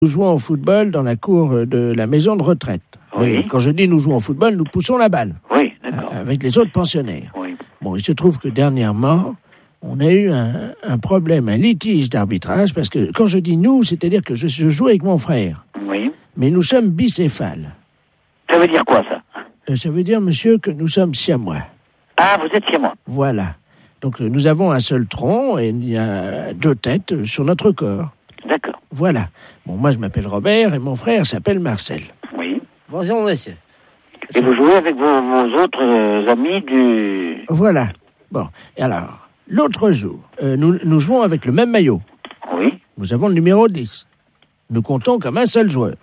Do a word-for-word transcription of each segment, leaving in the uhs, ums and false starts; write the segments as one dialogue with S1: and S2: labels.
S1: Nous jouons au football dans la cour de la maison de retraite.
S2: Oui.
S1: Mais quand je dis nous jouons au football, nous poussons la balle.
S2: Oui, d'accord.
S1: Avec les autres pensionnaires.
S2: Oui.
S1: Bon, il se trouve que dernièrement, on a eu un, un problème, un litige d'arbitrage, parce que quand je dis nous, c'est-à-dire que je, je joue avec mon frère.
S2: Oui.
S1: Mais nous sommes bicéphales.
S2: Ça veut dire quoi, ça?
S1: Euh, ça veut dire, monsieur, que nous sommes siamois.
S2: Ah, vous êtes chez moi.
S1: Voilà. Donc euh, nous avons un seul tronc et il y a deux têtes euh, sur notre corps.
S2: D'accord.
S1: Voilà. Bon, moi je m'appelle Robert et mon frère s'appelle Marcel.
S2: Oui.
S1: Bonjour, monsieur.
S2: Et vous jouez avec vos, vos autres euh, amis du...
S1: Voilà. Bon, et alors, l'autre jour, euh, nous, nous jouons avec le même maillot.
S2: Oui.
S1: Nous avons le numéro dix. Nous comptons comme un seul joueur.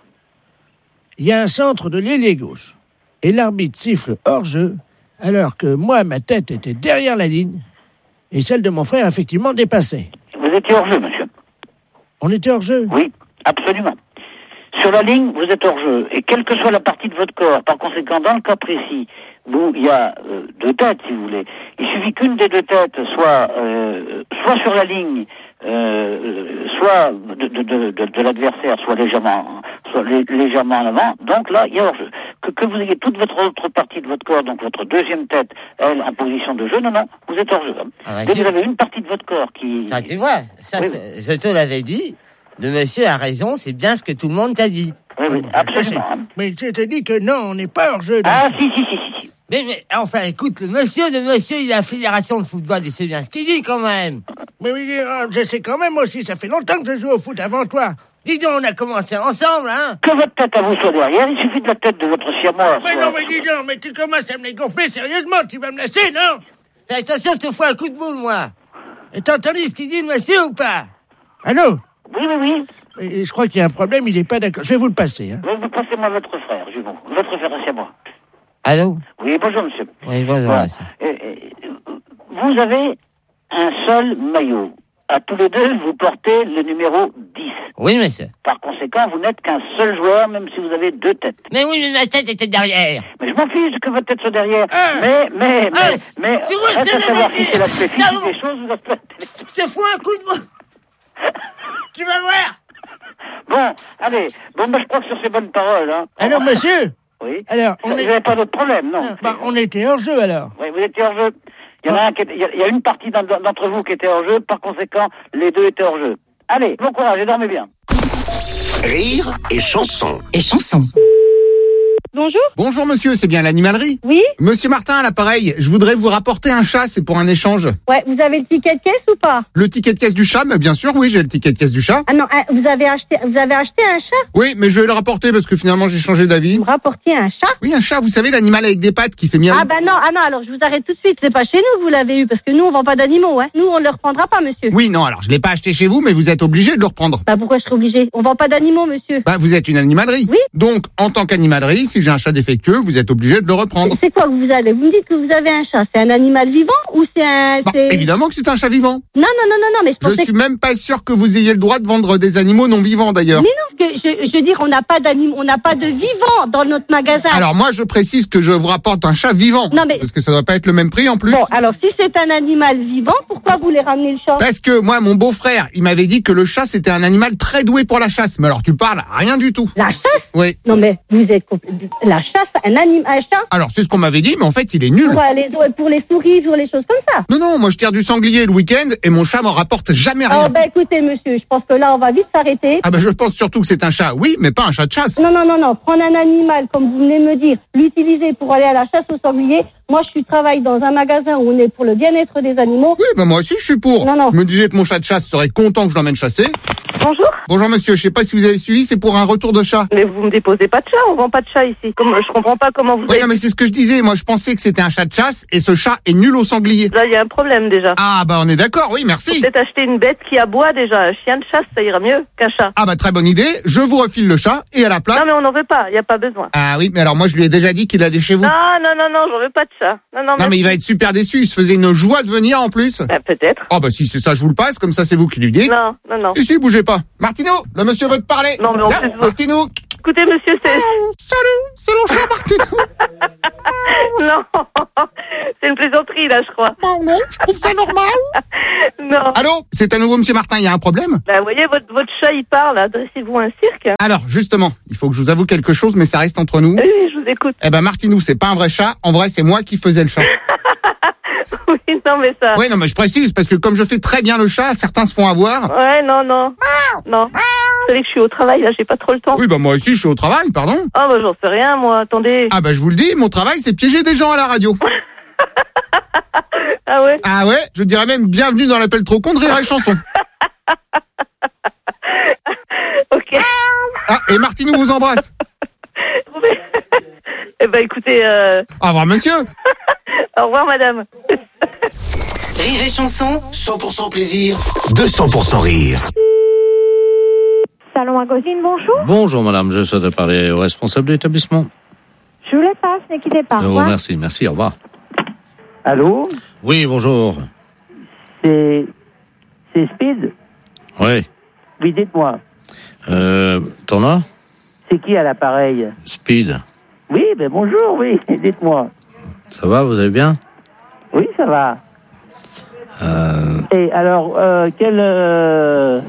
S1: Il y a un centre de l'ailier gauche. Et l'arbitre siffle hors-jeu, alors que moi, ma tête était derrière la ligne, et celle de mon frère, effectivement, dépassait.
S2: Vous étiez hors-jeu, monsieur.
S1: On était hors-jeu?
S2: Oui, absolument. Sur la ligne, vous êtes hors-jeu. Et quelle que soit la partie de votre corps, par conséquent, dans le cas précis, où il y a euh, deux têtes, si vous voulez, il suffit qu'une des deux têtes soit euh, soit sur la ligne, euh, soit de, de, de, de, de l'adversaire, soit légèrement soit lé, légèrement en avant. Donc là, il y a hors-jeu. Que, que vous ayez toute votre autre partie de votre corps, donc votre deuxième tête, elle, en position de jeu, non, non, vous êtes hors-jeu.
S3: Ah bah,
S2: Dès
S3: si.
S2: que vous avez une partie de votre corps qui...
S3: Ça, tu vois, ça,
S2: Oui,
S3: c'est- je te l'avais dit. Le monsieur a raison, c'est bien ce que tout le monde t'a dit.
S2: Oui, oui, absolument. hein.
S1: Mais je te dis que non, on n'est pas hors-jeu. dans
S2: Ah,
S1: ce-
S2: si, si, si, si, si.
S3: Mais, mais, enfin, écoute, le monsieur, le monsieur, il a la fédération de football, il sait bien ce qu'il dit, quand même.
S1: Mais oui, euh, je sais quand même aussi, ça fait longtemps que je joue au foot avant toi.
S3: Dis donc, on a commencé ensemble, hein.
S2: Que votre tête à vous soit derrière, il suffit de la tête de votre siamois.
S1: Mais
S2: soit-
S1: non, mais dis donc, mais tu commences à me les gonfler sérieusement, tu vas me laisser, non?
S3: Fais attention, je te fous un coup de boule, moi.
S1: Et t'as entendu ce qu'il dit, le monsieur, ou pas? Allô?
S2: Oui, oui, oui.
S1: Et je crois qu'il y a un problème, il n'est pas d'accord. Je vais vous le passer, hein.
S2: Oui, vous passez-moi votre frère, Jugon. Votre frère à siamois.
S3: Allô?
S2: Oui, bonjour, monsieur.
S3: Oui, bonjour,
S2: Voilà.
S3: monsieur.
S2: Euh, euh, vous avez un seul maillot. À tous les deux, vous portez le numéro dix.
S3: Oui, monsieur.
S2: Par conséquent, vous n'êtes qu'un seul joueur, même si vous avez deux têtes.
S3: Mais oui, mais ma tête était derrière.
S2: Mais je m'en fiche que votre tête soit derrière.
S1: Ah.
S2: mais, mais,
S3: Ah,
S2: mais, mais,
S3: tu vois,
S2: reste
S3: je
S2: à
S3: te
S2: savoir
S3: l'avais
S2: si
S3: dit.
S2: c'est l'aspect
S3: Ça
S2: physique
S3: va.
S2: des choses ou l'aspect...
S3: Je te fous un coup de boule. Tu vas voir.
S2: Bon, allez. Bon, bah, je crois que sur ces bonnes paroles, hein.
S1: Alors, monsieur?
S2: Oui.
S1: Alors, on
S2: Vous
S1: est...
S2: n'avez pas d'autre problème, non?
S1: Non, bah, on était hors-jeu, alors.
S2: Oui, vous étiez hors jeu. Il y en a un qui était- il y a- il y a une partie d'en- d'entre vous qui était hors jeu, par conséquent, les deux étaient hors jeu. Allez, bon courage et dormez bien.
S4: Rire et chanson.
S5: Et chanson.
S6: Bonjour.
S7: Bonjour monsieur, c'est bien l'animalerie?
S6: Oui.
S7: Monsieur Martin à l'appareil, je voudrais vous rapporter un chat, c'est pour un échange.
S6: Ouais, vous avez le ticket de caisse ou pas?
S7: Le ticket de caisse du chat, mais bien sûr, oui, j'ai le ticket de caisse du chat.
S6: Ah non, ah, vous avez acheté, vous avez acheté un chat?
S7: Oui, mais je vais le rapporter parce que finalement j'ai changé d'avis.
S6: Vous rapportiez un chat?
S7: Oui, un chat, vous savez, l'animal avec des pattes qui fait miaou.
S6: Ah bah non, ah non, alors je vous arrête tout de suite. C'est pas chez nous que vous l'avez eu, parce que nous on vend pas d'animaux, hein. Nous on le reprendra pas, monsieur.
S7: Oui, non, alors je l'ai pas acheté chez vous, mais vous êtes obligé de le reprendre.
S6: Bah pourquoi je serais obligée? On vend pas d'animaux, monsieur.
S7: Bah, vous êtes une animalerie.
S6: Oui.
S7: Donc, en tant qu'animalerie, si j'ai un chat défectueux, vous êtes obligé de le reprendre.
S6: C'est quoi que vous allez? Vous me dites que vous avez un chat. C'est un animal vivant ou c'est un...
S7: Bah,
S6: c'est-
S7: évidemment que c'est un chat vivant.
S6: Non, non, non, non, non, mais je
S7: Je
S6: pensais
S7: suis même pas sûr que vous ayez le droit de vendre des animaux non vivants d'ailleurs.
S6: Mais non, que je, je veux dire, on n'a pas d'animaux, on n'a pas de vivants dans notre magasin.
S7: Alors moi, je précise que je vous rapporte un chat vivant.
S6: Non, mais-
S7: Parce que ça doit pas être le même prix en plus.
S6: Bon, alors si c'est un animal vivant, pourquoi vous voulez ramener le chat?
S7: Parce que moi, mon beau-frère, il m'avait dit que le chat, c'était un animal très doué pour la chasse. Mais alors, tu parles rien du tout.
S6: La chasse?
S7: Oui.
S6: Non mais vous êtes compl- la chasse, un animal, un chat
S7: Alors, c'est ce qu'on m'avait dit, mais en fait, il est nul.
S6: pour les, pour les souris, pour les choses comme ça.
S7: Non, non, moi, je tire du sanglier le week-end et mon chat m'en rapporte jamais rien.
S6: Oh ben écoutez monsieur, je pense que là on va vite s'arrêter.
S7: Ah ben, je pense surtout que c'est un chat, oui, mais pas un chat de chasse.
S6: Non non non non, prendre un animal comme vous venez de me dire, l'utiliser pour aller à la chasse au sanglier. Moi je suis travaille dans un magasin où on est pour le bien-être des animaux.
S7: Oui, ben moi aussi, je suis pour.
S6: Non, non.
S7: Je me disais que mon chat de chasse serait content que je l'emmène chasser.
S8: Bonjour.
S7: Bonjour monsieur, je sais pas si vous avez suivi, c'est pour un retour de chat.
S8: Mais vous me déposez pas de chat, on vend pas de chat ici. Comme, je comprends pas comment vous
S7: Oui,
S8: avez...
S7: non, mais c'est ce que je disais. Moi, je pensais que c'était un chat de chasse et ce chat est nul au sanglier.
S8: Là, il y a un problème déjà.
S7: Ah, bah, on est d'accord, oui, merci.
S8: Peut-être acheter une bête qui aboie déjà. Un chien de chasse, ça ira mieux qu'un chat.
S7: Ah, bah, très bonne idée. Je vous refile le chat et à la place.
S8: Non, mais on n'en veut pas, il n'y a pas besoin.
S7: Ah oui, mais alors moi, je lui ai déjà dit qu'il allait chez vous.
S8: Non, non, non, non, j'en veux pas de chat. Non, non,
S7: Non, mais il va être super déçu. Il se faisait une joie de venir en plus.
S8: Ben, peut-être.
S7: Oh, bah, si c'est ça, je vous le passe. Comme ça, c'est vous qui lui dites.
S8: Non, non, non.
S7: Si, si, bougez pas. Martino, le monsieur veut te parler.
S8: Non, mais en
S7: Viens,
S8: plus, vous-
S7: Martino.
S8: écoutez, monsieur, c'est...
S7: Salut, c'est le chat Martinou.
S8: Non, c'est une plaisanterie, là, je crois.
S7: Non, non, je trouve ça normal.
S8: Non.
S7: Allô, c'est à nouveau Monsieur Martin, il y a un problème?
S8: Bah, vous voyez, votre, votre chat, il parle, adressez-vous à un cirque.
S7: Alors, justement, il faut que je vous avoue quelque chose, mais ça reste entre nous.
S8: Oui, je vous écoute.
S7: Eh ben, Martinou, c'est pas un vrai chat. En vrai, c'est moi qui faisais le chat.
S8: Oui, non, mais ça...
S7: Oui, non, mais je précise, parce que comme je fais très bien le chat, certains se font avoir.
S8: Ouais, non, non. Non. Vous savez que je suis au travail, là, j'ai pas trop le temps.
S7: Oui, bah moi aussi, je suis au travail, pardon.
S8: Ah, bah, j'en sais rien, moi, attendez.
S7: Ah bah je vous le dis, mon travail, c'est piéger des gens à la radio.
S8: Ah ouais?
S7: Ah ouais, je dirais même bienvenue dans l'appel trop con de Rire et Chanson.
S8: Ok.
S7: Ah, et Martinou vous embrasse.
S8: Eh ben, écoutez, euh...
S7: Au revoir, monsieur.
S8: Au revoir, madame.
S4: Rire et Chanson, cent pour cent plaisir, deux cents pour cent rire.
S5: Salon Agosine, bonjour.
S1: Bonjour madame, je souhaite parler au responsable de l'établissement.
S5: Je vous les passe, ne quittez pas. Au
S1: Oh,
S5: revoir.
S1: merci, merci, au revoir.
S9: Allô?
S1: Oui, bonjour.
S9: C'est... C'est Speed?
S1: Oui.
S9: Oui, dites-moi.
S1: Euh, t'en as?
S9: C'est qui à l'appareil?
S1: Speed.
S9: Oui, ben bonjour, oui, dites-moi.
S1: Ça va, vous allez bien?
S9: Oui, ça va.
S1: Euh,
S9: Et alors, euh, quel... Euh,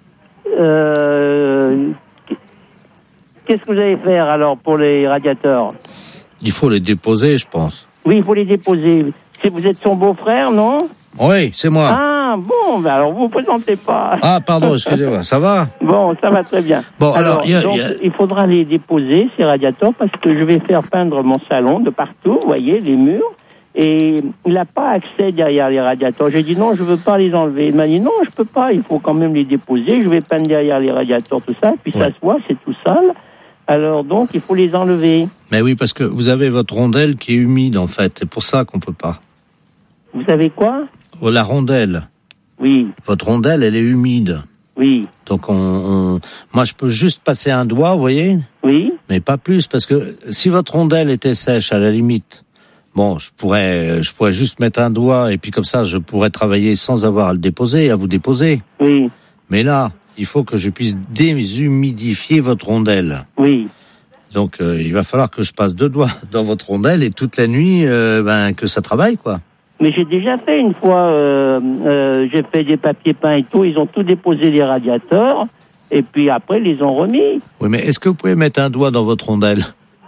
S9: euh, qu'est-ce que vous allez faire alors pour les radiateurs?
S1: il faut les déposer, je pense.
S9: Oui, il faut les déposer. Si vous êtes son beau-frère, non?
S1: Oui, c'est moi.
S9: Ah, bon, ben alors vous vous présentez pas.
S1: Ah, pardon, excusez-moi, ça va?
S9: Bon, ça va très bien.
S1: Bon, alors,
S9: alors
S1: y a-
S9: donc,
S1: y a-
S9: il faudra les déposer, ces radiateurs, parce que je vais faire peindre mon salon de partout, vous voyez, les murs. Et il n'a pas accès derrière les radiateurs. J'ai dit non, je veux pas les enlever. Il m'a dit non, je peux pas, il faut quand même les déposer. Je vais peindre derrière les radiateurs, tout ça. Puis ça
S1: Ouais.
S9: se voit, c'est tout sale. Alors donc, il faut les enlever.
S1: Mais oui, parce que vous avez votre rondelle qui est humide, en fait. C'est pour ça qu'on peut pas.
S9: Vous savez quoi?
S1: Oh, la rondelle.
S9: Oui,
S1: Votre rondelle, elle est humide.
S9: oui,
S1: Donc, on, on- moi, je peux juste passer un doigt, vous voyez?
S9: oui.
S1: Mais pas plus, parce que si votre rondelle était sèche, à la limite, bon, je pourrais, je pourrais juste mettre un doigt, et puis comme ça, je pourrais travailler sans avoir à le déposer, à vous déposer.
S9: Oui,
S1: Mais là, il faut que je puisse déshumidifier votre rondelle.
S9: oui.
S1: Donc, euh, il va falloir que je passe deux doigts dans votre rondelle, et toute la nuit, euh, ben, que ça travaille, quoi.
S9: Mais j'ai déjà fait une fois, euh, euh, j'ai fait des papiers peints et tout, ils ont tout déposé les radiateurs, et puis après, ils les ont remis.
S1: Oui, mais est-ce que vous pouvez mettre un doigt dans votre rondelle?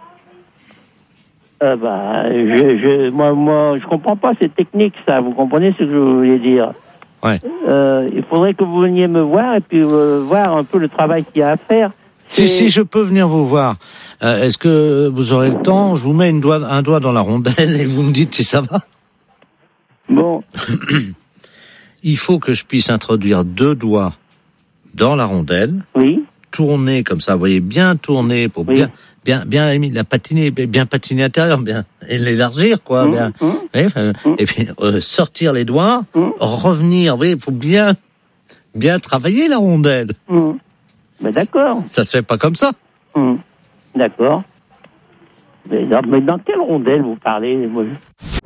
S9: Euh, bah, je, je, moi, moi, je comprends pas cette technique, ça. Vous comprenez ce que je voulais dire?
S1: Ouais.
S9: Euh, il faudrait que vous veniez me voir et puis euh, voir un peu le travail qu'il y a à faire.
S1: Si,
S9: C'est-
S1: si, je peux venir vous voir. Euh, est-ce que vous aurez le temps? Je vous mets une doigt, un doigt dans la rondelle et vous me dites si ça va.
S9: Bon,
S1: Il faut que je puisse introduire deux doigts dans la rondelle,
S9: oui,
S1: tourner comme ça, vous voyez, bien tourner pour
S9: Oui.
S1: bien, bien, bien la limite, la patiner, bien patiner l'intérieur, bien, et l'élargir, quoi,
S9: Mmh,
S1: bien.
S9: mmh.
S1: Oui, enfin, et puis, euh, sortir les doigts,
S9: Mmh.
S1: revenir, vous voyez, il faut bien, bien travailler la rondelle.
S9: hum. Ben, d'accord,
S1: Ça se fait pas comme ça.
S9: hum. D'accord. Mais dans, mais dans quelle rondelle vous parlez? Moi, je-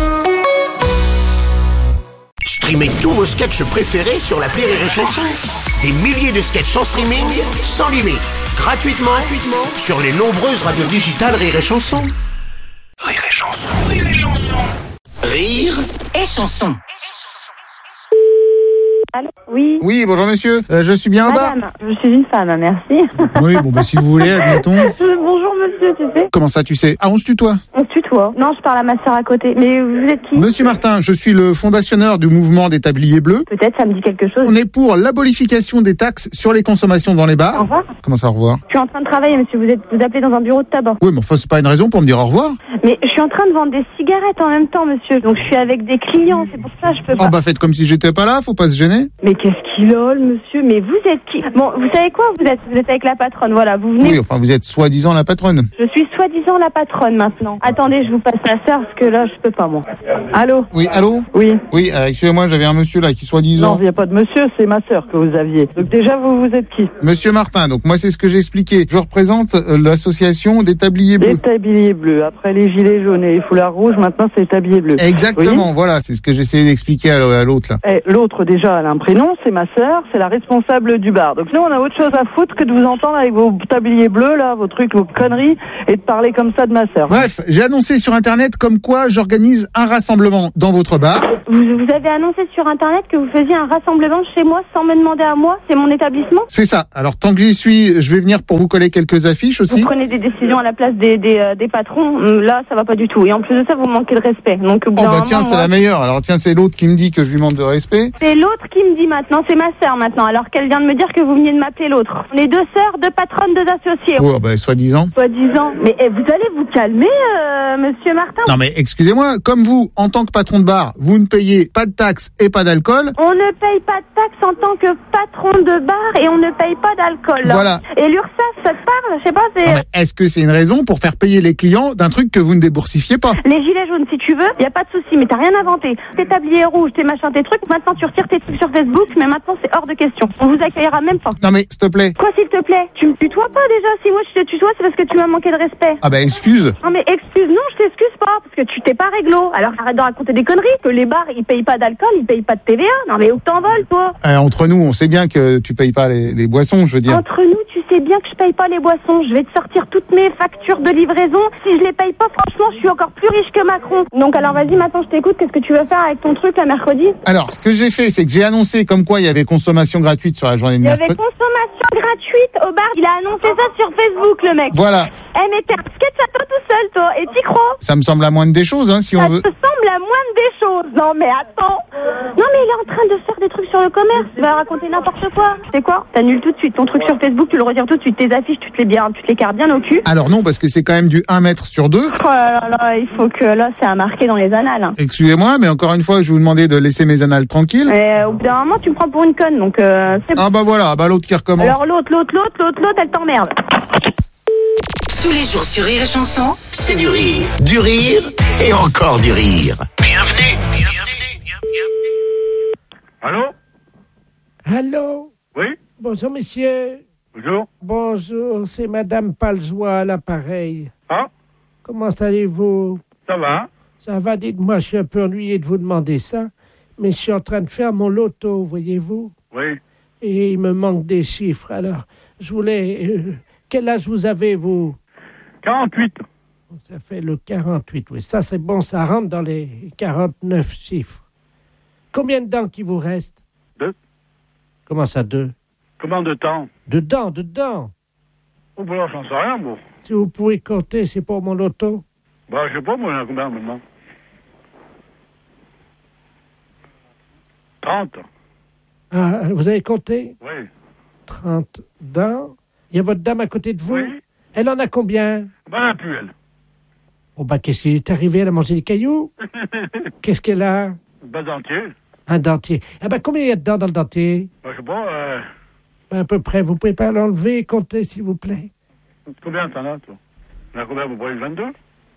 S4: Streamez tous vos sketchs préférés sur l'appli Rire et Chanson. Des milliers de sketchs en streaming, sans limite, gratuitement, gratuitement sur les nombreuses radios digitales Rire et Chanson. Rire et Chanson, Rire et Chanson. Rire
S10: et Chanson.
S5: Allô? Oui.
S7: Oui, bonjour monsieur, Euh, je suis bien en bas.
S5: Madame, je suis une femme, merci.
S7: Oui, bon bah si vous voulez, admettons.
S5: Bonjour monsieur, tu sais.
S7: Comment ça tu sais? Ah, on se tutoie.
S5: On se tutoie. Non, je parle à ma soeur à côté. Mais vous êtes qui?
S7: Monsieur Martin, je suis le fondationneur du mouvement des tabliers bleus.
S5: Peut-être, ça me dit quelque chose.
S7: On est pour l'abolification des taxes sur les consommations dans les
S5: Au
S7: bars.
S5: revoir.
S7: Comment ça, au revoir?
S5: Je suis en train de travailler, monsieur. Vous êtes, vous appelez dans un bureau de tabac.
S7: Oui, mais enfin, c'est pas une raison pour me dire au revoir.
S5: Mais je suis en train de vendre des cigarettes en même temps, monsieur. Donc je suis avec des clients. C'est pour ça que je peux
S7: Ah
S5: pas.
S7: bah faites comme si j'étais pas là, faut pas se gêner.
S5: Mais qu'est-ce qu'il a, le monsieur? Mais vous êtes qui? Bon, vous savez quoi? Vous êtes, vous êtes avec la patronne. Voilà, vous venez.
S7: Oui, enfin, vous êtes soi-disant la patronne.
S5: Je suis soi-disant la patronne maintenant. Attendez, je vous passe ma sœur parce que là, je peux pas moi. Allô?
S7: Oui, allô?
S10: Oui.
S7: Oui, euh, excusez-moi, j'avais un monsieur là qui soi-disant...
S10: Non, il n'y a pas de monsieur, c'est ma sœur que vous aviez. Donc déjà, vous, vous êtes qui?
S7: Monsieur Martin, donc moi c'est ce que j'ai expliqué. Je représente euh, l'association des tabliers bleus.
S10: Les tabliers bleus. Après les gilets jaunes et les foulards rouges, maintenant c'est les tabliers bleus.
S7: Exactement,
S10: oui,
S7: voilà, c'est ce que j'essayais d'expliquer à, à l'autre là.
S10: Et l'autre déjà, elle a un prénom, c'est ma sœur, c'est la responsable du bar. Donc nous, on a autre chose à foutre que de vous entendre avec vos tabliers bleus là, vos trucs, vos conneries, et de parler comme ça de ma sœur.
S7: Bref, j'ai annoncé sur internet comme quoi j'organise un rassemblement dans votre bar.
S5: Vous, vous avez annoncé sur internet que vous faisiez un rassemblement chez moi sans me demander à moi, c'est mon établissement?
S7: C'est ça. Alors tant que j'y suis, je vais venir pour vous coller quelques affiches aussi.
S5: Vous prenez des décisions à la place des, des, euh, des patrons, là ça va pas du tout. Et en plus de ça, vous manquez de respect. Donc,
S7: oh bah tiens, c'est moi... la meilleure. Alors tiens, c'est l'autre qui me dit que je lui manque de respect.
S5: C'est l'autre qui me dit maintenant, c'est ma sœur maintenant, alors qu'elle vient de me dire que vous veniez de m'appeler l'autre. On est deux sœurs, deux patronnes, deux associés.
S7: Oh bah soi-disant.
S5: Soi-disant. Mais eh, vous allez vous calmer, euh, monsieur Martin?
S7: Non mais excusez-moi, comme vous, en tant que patron de bar, vous ne payez pas de taxes et pas d'alcool.
S5: On ne paye pas de taxes en tant que patron de bar et on ne paye pas d'alcool.
S7: Voilà.
S5: Et l'URSSAF, ça te parle? Je sais pas, c'est...
S7: Non, mais est-ce que c'est une raison pour faire payer les clients d'un truc que vous ne déboursifiez pas?
S5: Les gilets jaunes, si tu veux, y a pas de souci, mais t'as rien inventé. Tes tabliers rouges, tes machins, tes trucs, maintenant tu retires tes trucs sur Facebook, mais maintenant c'est hors de question. On vous accueillera même pas.
S7: Non mais, s'il te plaît.
S5: Quoi, s'il te plaît? Tu me tutoies pas déjà? Si moi je te tutoie, c'est parce que tu m'as manqué de respect.
S7: Ah bah excuse.
S5: Non mais excuse, non, je t'excuse pas, parce que tu t'es pas réglo. Alors arrête de raconter des conneries, que les bars, ils payent pas d'alcool, ils payent pas de T V A. Non mais où t'envoles, toi?
S7: Euh, entre nous, on sait bien que tu payes pas les, les boissons, je veux dire.
S5: Entre nous, tu sais bien que je paye pas les boissons. Je vais te sortir toutes mes factures de livraison. Si je les paye pas, franchement, je suis encore plus riche que Macron. Donc alors vas-y, maintenant je t'écoute. Qu'est-ce que tu veux faire avec ton truc, la mercredi?
S7: Alors, ce que j'ai fait, c'est que j'ai annoncé comme quoi il y avait consommation gratuite sur la journée de mercredi.
S5: Il y avait consommation gratuite au bar. Il a annoncé ça sur Facebook, le mec.
S7: Voilà.
S5: Eh mais t'es un sketch à toi tout seul, toi. Et t'y crois?
S7: Ça me semble la moindre des choses, hein, si
S5: ça
S7: on veut.
S5: Ça te semble la moindre des choses. Non mais attends. Non mais il est en train de faire des trucs sur le commerce. Il va raconter n'importe quoi. C'est quoi? T'annules tout de suite ton truc sur Facebook. Tu le retires tout de suite. Tes affiches, tu te les bien, tu te les cartes bien au cul.
S7: Alors non, parce que c'est quand même du un mètre sur deux.
S5: Oh là là, il faut que là, c'est à marquer dans les annales. Hein.
S7: Excusez-moi, mais encore une fois, je vous demandais de laisser mes annales tranquilles.
S5: Et au bout d'un moment, tu me prends pour une conne, donc euh, c'est...
S7: Ah bah voilà, bah l'autre qui recommence.
S5: Alors l'autre, l'autre, l'autre, l'autre, l'autre, elle t'emmerde.
S11: Tous les jours sur Rire et Chanson,
S4: c'est du rire, du rire et encore du rire. Bienvenue, bienvenue, bienvenue.
S1: Allô? Allô?
S12: Oui?
S1: Bonjour, monsieur.
S12: Bonjour.
S1: Bonjour, c'est Madame Paljoie à l'appareil.
S12: Ah?
S1: Comment allez-vous?
S12: Ça va?
S1: Ça va, dites-moi, je suis un peu ennuyé de vous demander ça, mais je suis en train de faire mon loto, voyez-vous?
S12: Oui.
S1: Et il me manque des chiffres, alors je voulais... Euh, quel âge vous avez, vous?
S12: quarante-huit.
S1: Ça fait le quarante-huit, oui. Ça, c'est bon, ça rentre dans les quarante-neuf chiffres. Combien de dents qui vous reste?
S12: Deux.
S1: Comment ça, deux?
S12: Combien de temps?
S1: De dents, de dents.
S12: Oh, ben là, j'en sais rien, moi.
S1: Si vous pouvez compter, c'est pour mon loto.
S12: Bah, je sais pas, moi, il y en a combien maintenant? trente.
S1: Ah, vous avez compté?
S12: Oui.
S1: trente dents. Il y a votre dame à côté de vous?
S12: Oui.
S1: Elle en a combien?
S12: Ben, elle n'a plus, elle.
S1: Oh, bah, qu'est-ce qui est arrivé? Elle a mangé des cailloux? Qu'est-ce qu'elle a?
S12: Ben, dentier.
S1: Un dentier. Ah, bah, combien il y a de dents dans le dentier?
S12: Ben, je sais pas, euh...
S1: À peu près. Vous pouvez pas l'enlever et compter, s'il vous plaît?
S12: Combien t'en as, toi? T'en as combien, vous prenez vingt-deux?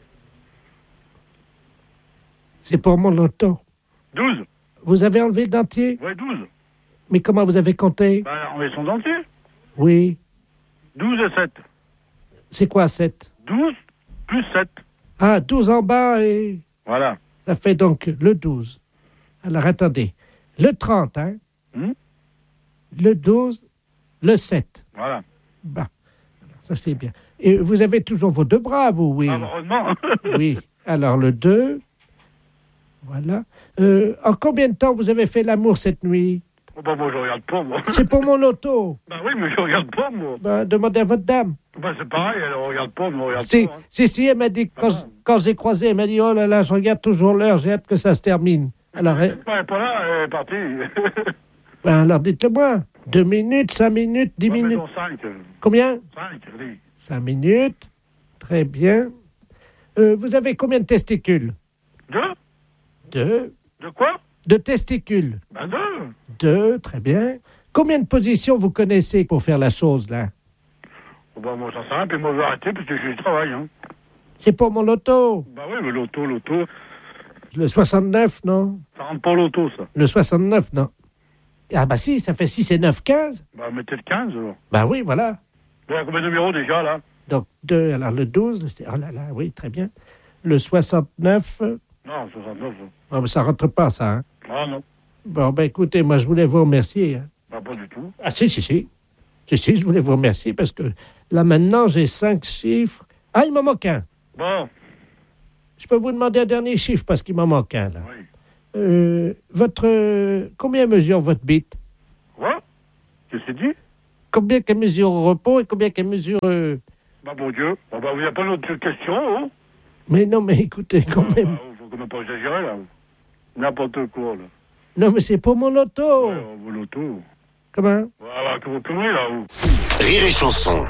S1: C'est pour mon loto.
S12: douze.
S1: Vous avez enlevé le dentier?
S12: Oui, douze.
S1: Mais comment vous avez compté?
S12: Ben, on met son dentier.
S1: Oui.
S12: douze et sept.
S1: C'est quoi, sept?
S12: douze plus sept.
S1: Ah, douze en bas et...
S12: Voilà.
S1: Ça fait donc le douze. Alors, attendez. Le trente, hein?
S12: Hmm?
S1: Le douze, le sept.
S12: Voilà.
S1: Bah, ça c'est bien. Et vous avez toujours vos deux bras, vous, oui?
S12: Ah, heureusement.
S1: Oui. Alors, le deux. Voilà. Euh, en combien de temps vous avez fait l'amour cette nuit?
S12: Oh, bah, moi, je regarde pas, moi.
S1: C'est pour mon loto.
S12: Bah oui, mais je regarde pas, moi.
S1: Ben, demandez à votre dame.
S12: Bah, c'est pareil, elle regarde pas, elle me regarde
S1: Si,
S12: pas. Hein.
S1: si, si, elle m'a dit, quand, je, quand j'ai croisé, elle m'a dit, oh là là, je regarde toujours l'heure, j'ai hâte que ça se termine. Alors, elle...
S12: Elle n'est pas là, elle est partie.
S1: Ben, alors dites-le-moi. Deux minutes, cinq minutes, dix
S12: ouais,
S1: minutes.
S12: Non, cinq.
S1: Combien?
S12: Cinq, oui.
S1: Cinq minutes. Très bien. Euh, vous avez combien de testicules?
S12: Deux.
S1: Deux.
S12: De quoi?
S1: De testicules.
S12: Ben deux.
S1: Deux, très bien. Combien de positions vous connaissez pour faire la chose, là?
S12: Oh, bah, moi, ça sert à rien, puis moi, je vais arrêter, parce que j'ai du travail, hein.
S1: C'est pour mon loto.
S12: Bah oui, le loto, loto.
S1: Le soixante-neuf, non?
S12: Ça rentre pas au loto, ça.
S1: Le soixante-neuf, non. Ah bah si, ça fait six et neuf, quinze.
S12: Bah mettez le quinze, alors.
S1: Bah oui, voilà.
S12: Il y a combien de numéros déjà, là?
S1: Donc, deux, alors le douze, c'est... oh là là, oui, très bien. Le soixante-neuf...
S12: Non, soixante-neuf.
S1: Oh, mais ça rentre pas, ça, hein?
S12: Ah non.
S1: Bon, ben écoutez, moi, je voulais vous remercier. Hein.
S12: Bah pas du tout.
S1: Ah si, si, si. Si, si, je voulais vous remercier parce que là, maintenant, j'ai cinq chiffres. Ah, il m'en manque un.
S12: Bon.
S1: Je peux vous demander un dernier chiffre parce qu'il m'en manque un, là.
S12: Oui.
S1: Euh, votre... euh, combien mesure votre bite?
S12: Quoi? Qu'est-ce que c'est dit?
S1: Combien qu'elle mesure au repos et combien qu'elle mesure... euh,
S12: Bah bon Dieu. Bah bah, il n'y a pas d'autres questions, hein?
S1: Mais non, mais écoutez, quand
S12: Ah,
S1: même...
S12: bah, faut quand même pas exagérer, là. N'importe quoi, là.
S1: Non, mais c'est pour mon loto.
S12: Ouais, vos lotos.
S1: Comment?
S12: Voilà, que vos conneries, là, vous.
S4: Rire et chanson.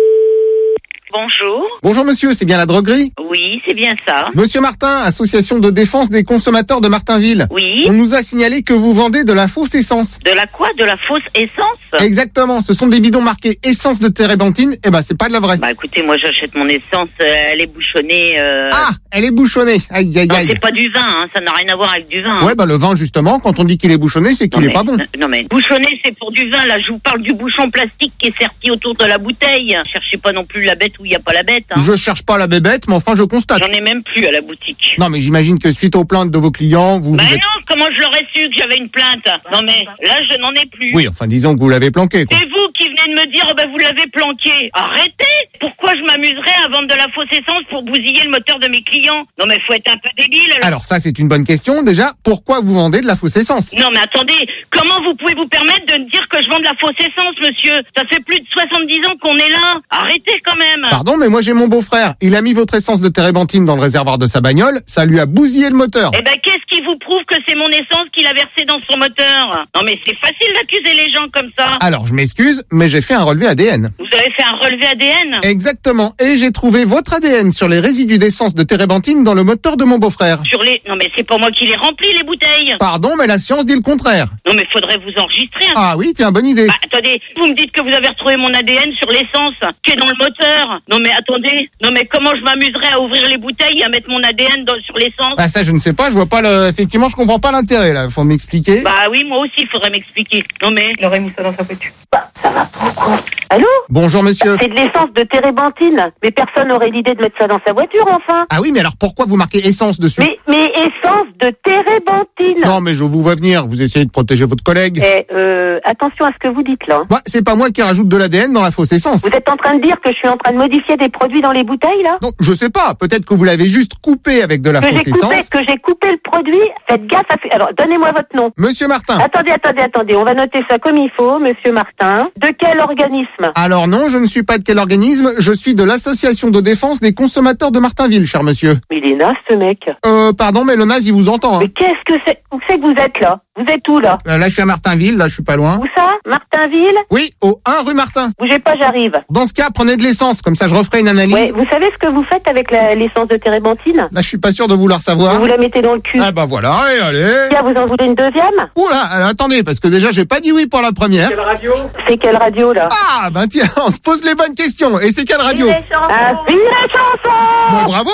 S8: Bonjour.
S7: Bonjour monsieur, c'est bien la droguerie?
S8: Oui, c'est bien ça.
S7: Monsieur Martin, association de défense des consommateurs de Martinville.
S8: Oui.
S7: On nous a signalé que vous vendez de la fausse essence.
S8: De la quoi? De la fausse essence?
S7: Exactement, ce sont des bidons marqués essence de térébenthine, et ben c'est pas de la vraie.
S8: Bah écoutez, moi j'achète mon essence, euh, elle est bouchonnée. Euh...
S7: Ah, elle est bouchonnée. Aïe aïe
S8: Non,
S7: aïe.
S8: c'est pas du vin, hein, ça n'a rien à voir avec du vin.
S7: Ouais,
S8: hein.
S7: bah le vin justement, quand on dit qu'il est bouchonné, c'est qu'il
S8: Non,
S7: est
S8: mais-
S7: pas bon.
S8: Non mais bouchonné c'est pour du vin, là je vous parle du bouchon plastique qui est serti autour de la bouteille. Cherchez pas non plus la bête où il n'y a pas la bête. Hein.
S7: Je cherche pas la bébête, mais enfin je constate.
S8: J'en ai même plus à la boutique.
S7: Non mais j'imagine que suite aux plaintes de vos clients, vous...
S8: Bah
S7: vous êtes-
S8: non, comment je l'aurais su que j'avais une plainte? Non mais là je n'en ai plus.
S7: Oui, enfin disons que vous l'avez planqué, quoi.
S8: C'est vous qui venez de me dire, oh ben vous l'avez planqué. Arrêtez! Pourquoi je m'amuserais à vendre de la fausse essence pour bousiller le moteur de mes clients? Non mais faut être un peu débile alors.
S7: Alors ça c'est une bonne question. Déjà, pourquoi vous vendez de la fausse essence?
S8: Non mais attendez, comment vous pouvez vous permettre de me dire que je vends de la fausse essence, monsieur? Ça fait plus de soixante-dix ans qu'on est là. Arrêtez quand même.
S7: Pardon, mais moi j'ai mon beau-frère. Il a mis votre essence de térébenthine dans le réservoir de sa bagnole. Ça lui a bousillé le moteur.
S8: Eh ben qu'est-ce qui vous prouve que c'est mon essence qu'il a versé dans son moteur? Non mais c'est facile d'accuser les gens comme ça.
S7: Alors je m'excuse, mais j'ai fait un relevé A D N.
S8: Vous avez fait un relevé A D N?
S7: Exactement. Et j'ai trouvé votre A D N sur les résidus d'essence de térébenthine dans le moteur de mon beau-frère.
S8: Sur les... Non mais c'est pas moi qui les remplis les bouteilles.
S7: Pardon, mais la science dit le contraire.
S8: Non mais faudrait vous enregistrer. Hein.
S7: Ah oui, tiens, bonne idée.
S8: Bah, attendez, vous me dites que vous avez retrouvé mon A D N sur l'essence qui est dans le moteur. Non mais attendez, non mais comment je m'amuserais à ouvrir les bouteilles et à mettre mon A D N dans, sur l'essence?
S7: Bah ça je ne sais pas, je vois pas le... Effectivement, je comprends pas l'intérêt là, faut m'expliquer.
S8: Bah oui, moi aussi il faudrait m'expliquer. Non mais...
S5: Il aurait mis ça dans sa voiture. Bah, ça va pas ou quoi? Allô?
S7: Bonjour monsieur.
S5: C'est de l'essence de térébenthine. Mais personne n'aurait l'idée de mettre ça dans sa voiture, enfin.
S7: Ah oui, mais alors pourquoi vous marquez essence dessus?
S5: Mais, mais essence de térébenthine.
S7: Non, mais je vous vois venir, vous essayez de protéger votre collègue.
S5: Eh, euh, attention à ce que vous dites là.
S7: Bah, c'est pas moi qui rajoute de l'A D N dans la fausse essence.
S5: Vous êtes en train de dire que je suis en train de modifier des produits dans les bouteilles là?
S7: Non, je sais pas, peut-être que vous l'avez juste coupé avec de la
S5: Que
S7: fausse
S5: j'ai coupé,
S7: essence.
S5: que j'ai coupé le produit. Faites gaffe à fait. Alors, donnez-moi votre nom.
S7: Monsieur Martin.
S5: Attendez, attendez, attendez. On va noter ça comme il faut, monsieur Martin. De quel organisme?
S7: Alors non, je ne suis pas de quel organisme, je suis de l'association de défense des consommateurs de Martinville, cher monsieur.
S5: Mais il est naze, ce mec.
S7: Euh, pardon, mais le naze, il vous entend. Hein.
S5: Mais qu'est-ce que c'est? Où c'est que vous êtes là? Vous êtes où là?
S7: Euh, là, je suis à Martinville, là, je suis pas loin.
S5: Où ça? Martinville?
S7: Oui, au un rue Martin.
S5: Bougez pas, j'arrive.
S7: Dans ce cas, prenez de l'essence, comme ça je referai une analyse.
S5: Ouais, vous savez ce que vous faites avec la- l'essence de térébenthine?
S7: Là, je suis pas sûr de vouloir savoir.
S5: Vous la mettez dans le cul.
S7: Ah bah voilà, allez, allez.
S5: Tiens, vous en voulez une deuxième?
S7: Oula, alors, attendez, parce que déjà, j'ai pas dit oui pour la première.
S5: radio? C'est quelle radio là?
S7: Ah, bah tiens, on se pose les bonnes questions. Et c'est quelle radio?
S5: Ah, vive la chanson!
S7: Bon, bravo.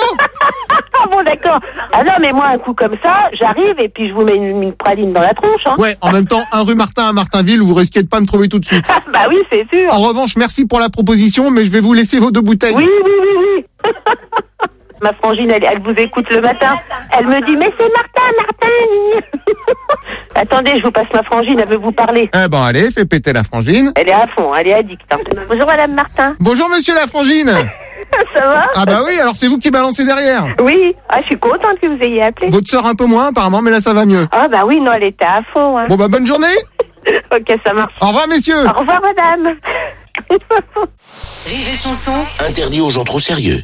S5: Ah bon, d'accord. Ah non, mais moi, un coup comme ça, j'arrive et puis je vous mets une, une praline dans la tronche. Hein.
S7: Ouais, en même temps, un rue Martin à Martinville, vous risquez de pas me trouver tout de suite.
S5: Bah oui, c'est sûr.
S7: En revanche, merci pour la proposition, mais je vais vous laisser vos deux bouteilles.
S5: Oui, oui, oui, oui. Ma frangine, elle, elle vous écoute le matin. Elle me dit, mais c'est Martin, Martin. Attendez, je vous passe ma frangine, elle veut vous parler.
S7: Eh ben allez, fais péter la frangine.
S5: Elle est à fond, elle est addicte. Hein. Bonjour Madame Martin.
S7: Bonjour monsieur la frangine.
S5: Ça va?
S7: Ah bah oui, alors c'est vous qui balancez derrière.
S5: Oui, ah, je suis contente que vous ayez appelé.
S7: Votre sœur un peu moins apparemment, mais là ça va mieux.
S5: Ah bah oui, non, elle était à fond. Hein.
S7: Bon bah bonne journée.
S5: Ok, ça marche.
S7: Au revoir messieurs.
S5: Au revoir Madame.
S11: Rire et chanson.
S4: Interdit aux gens trop sérieux.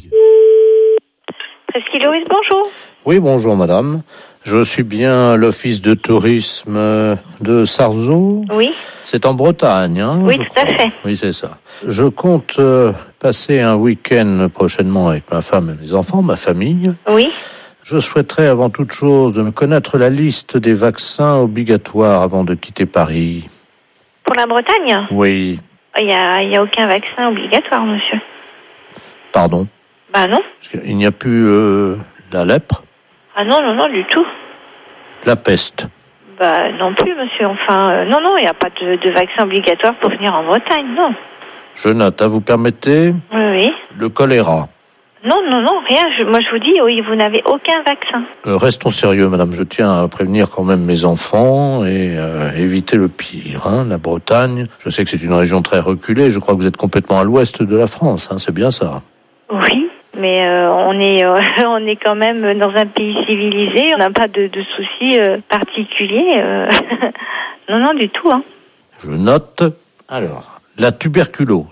S8: Presqu'île Loris, bonjour.
S13: Oui, bonjour madame. Je suis bien à l'office de tourisme de Sarzeau.
S8: Oui.
S13: C'est en Bretagne, hein?
S8: Oui,
S13: je
S8: tout à
S13: crois.
S8: fait.
S13: Oui, c'est ça. Je compte euh, passer un week-end prochainement avec ma femme et mes enfants, ma famille.
S8: Oui.
S13: Je souhaiterais avant toute chose me connaître la liste des vaccins obligatoires avant de quitter Paris.
S8: Pour la Bretagne?
S13: Oui,
S8: Il n'y a, il y a aucun vaccin obligatoire, monsieur.
S13: pardon.
S14: Bah non.
S13: Parce qu'il n'y a plus euh, la lèpre,
S14: Ah non, non, non, du tout.
S13: la peste.
S14: Bah non plus, monsieur. Enfin, euh, non, non, il n'y a pas de, de vaccin obligatoire pour venir en Bretagne, non.
S13: Je note, hein, vous permettez,
S14: Oui, oui.
S13: le choléra.
S14: Non, non, non, rien. Je, moi, je vous dis, oui, vous n'avez aucun vaccin.
S13: Euh, restons sérieux, madame. Je tiens à prévenir quand même mes enfants et euh, éviter le pire. Hein. La Bretagne, je sais que c'est une région très reculée. Je crois que vous êtes complètement à l'ouest de la France. Hein. C'est bien ça.
S14: Oui, mais euh, on est euh, on est quand même dans un pays civilisé. On n'a pas de, de soucis euh, particuliers. euh. Non, non, du tout. Hein.
S13: Je note. Alors, la tuberculose.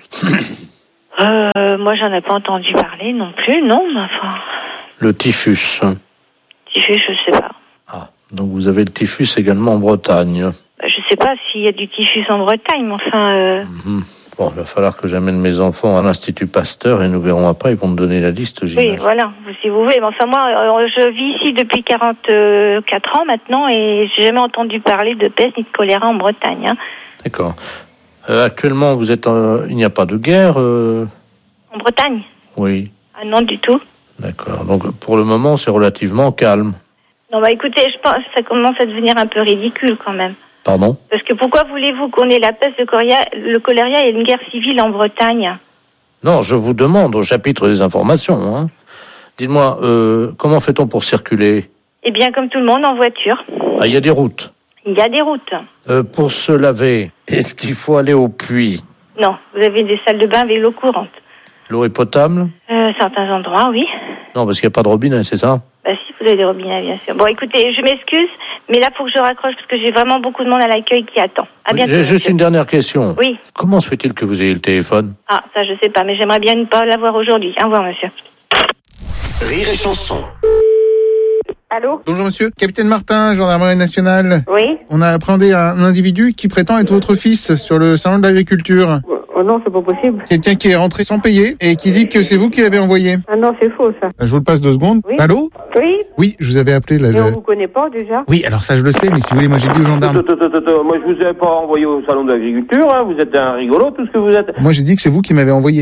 S14: Euh, moi, j'en ai pas entendu parler non plus, non, mais enfin...
S13: Le typhus.
S14: Typhus, je sais pas.
S13: Donc vous avez le typhus également en Bretagne.
S14: Je sais pas s'il y a du typhus en Bretagne, mais enfin... Euh...
S13: Mmh. Bon, il va falloir que j'amène mes enfants à l'Institut Pasteur et nous verrons après. Ils vont me donner la liste, j'imagine.
S14: Oui, voilà, si vous voulez. Mais enfin, moi, euh, je vis ici depuis quarante-quatre ans maintenant et j'ai jamais entendu parler de peste ni de choléra en Bretagne. Hein.
S13: D'accord. Euh, actuellement, vous êtes, euh, il n'y a pas de guerre euh...
S14: En Bretagne?
S13: Oui.
S14: Ah non, du tout.
S13: D'accord. Donc, pour le moment, c'est relativement calme.
S14: Non, bah écoutez, je pense que ça commence à devenir un peu ridicule quand même.
S13: Pardon?
S14: Parce que pourquoi voulez-vous qu'on ait la peste, le choléra, le choléra et une guerre civile en Bretagne?
S13: Non, je vous demande au chapitre des informations. Hein. Dites-moi, euh, comment fait-on pour circuler?
S14: Eh bien, comme tout le monde, en voiture.
S13: Ah, il y a des routes.
S14: Il y a des routes.
S13: Euh, pour se laver, est-ce qu'il faut aller au puits?
S14: Non, vous avez des salles de bain avec l'eau courante.
S13: L'eau est potable?
S14: Euh, certains endroits, oui.
S13: Non, parce qu'il n'y a pas de robinet, c'est ça?
S14: Bah si, vous avez des robinets, bien sûr. Bon, écoutez, je m'excuse, mais là, il faut que je raccroche parce que j'ai vraiment beaucoup de monde à l'accueil qui attend. À
S13: Oui,
S14: bientôt.
S13: j'ai juste
S14: monsieur.
S13: une dernière question.
S14: Oui.
S13: Comment se fait-il que vous ayez le téléphone?
S14: Ah, ça, je sais pas, mais j'aimerais bien ne pas l'avoir aujourd'hui. Au revoir, monsieur.
S4: Rire et chanson.
S5: Allô?
S7: Bonjour monsieur, capitaine Martin, gendarmerie nationale.
S5: Oui?
S7: On a appréhendé un individu qui prétend être votre fils sur le salon de l'agriculture.
S5: Oh non, c'est pas possible.
S7: Quelqu'un qui est rentré sans payer et qui dit que c'est vous qui l'avez envoyé.
S5: Ah non, c'est faux, ça.
S7: Je vous le passe deux secondes.
S5: Oui.
S7: Allô?
S5: Oui?
S7: Oui, je vous avais appelé là.
S5: Mais on
S7: le-
S5: vous connaît pas, déjà?
S7: Oui, alors ça je le sais, mais si vous voulez, moi j'ai dit aux gendarmes.
S15: Attends, attends, attends, moi je vous ai pas envoyé au salon de l'agriculture, hein. Vous êtes un rigolo, tout ce que vous êtes.
S7: Moi j'ai dit que c'est vous qui m'avez envoyé.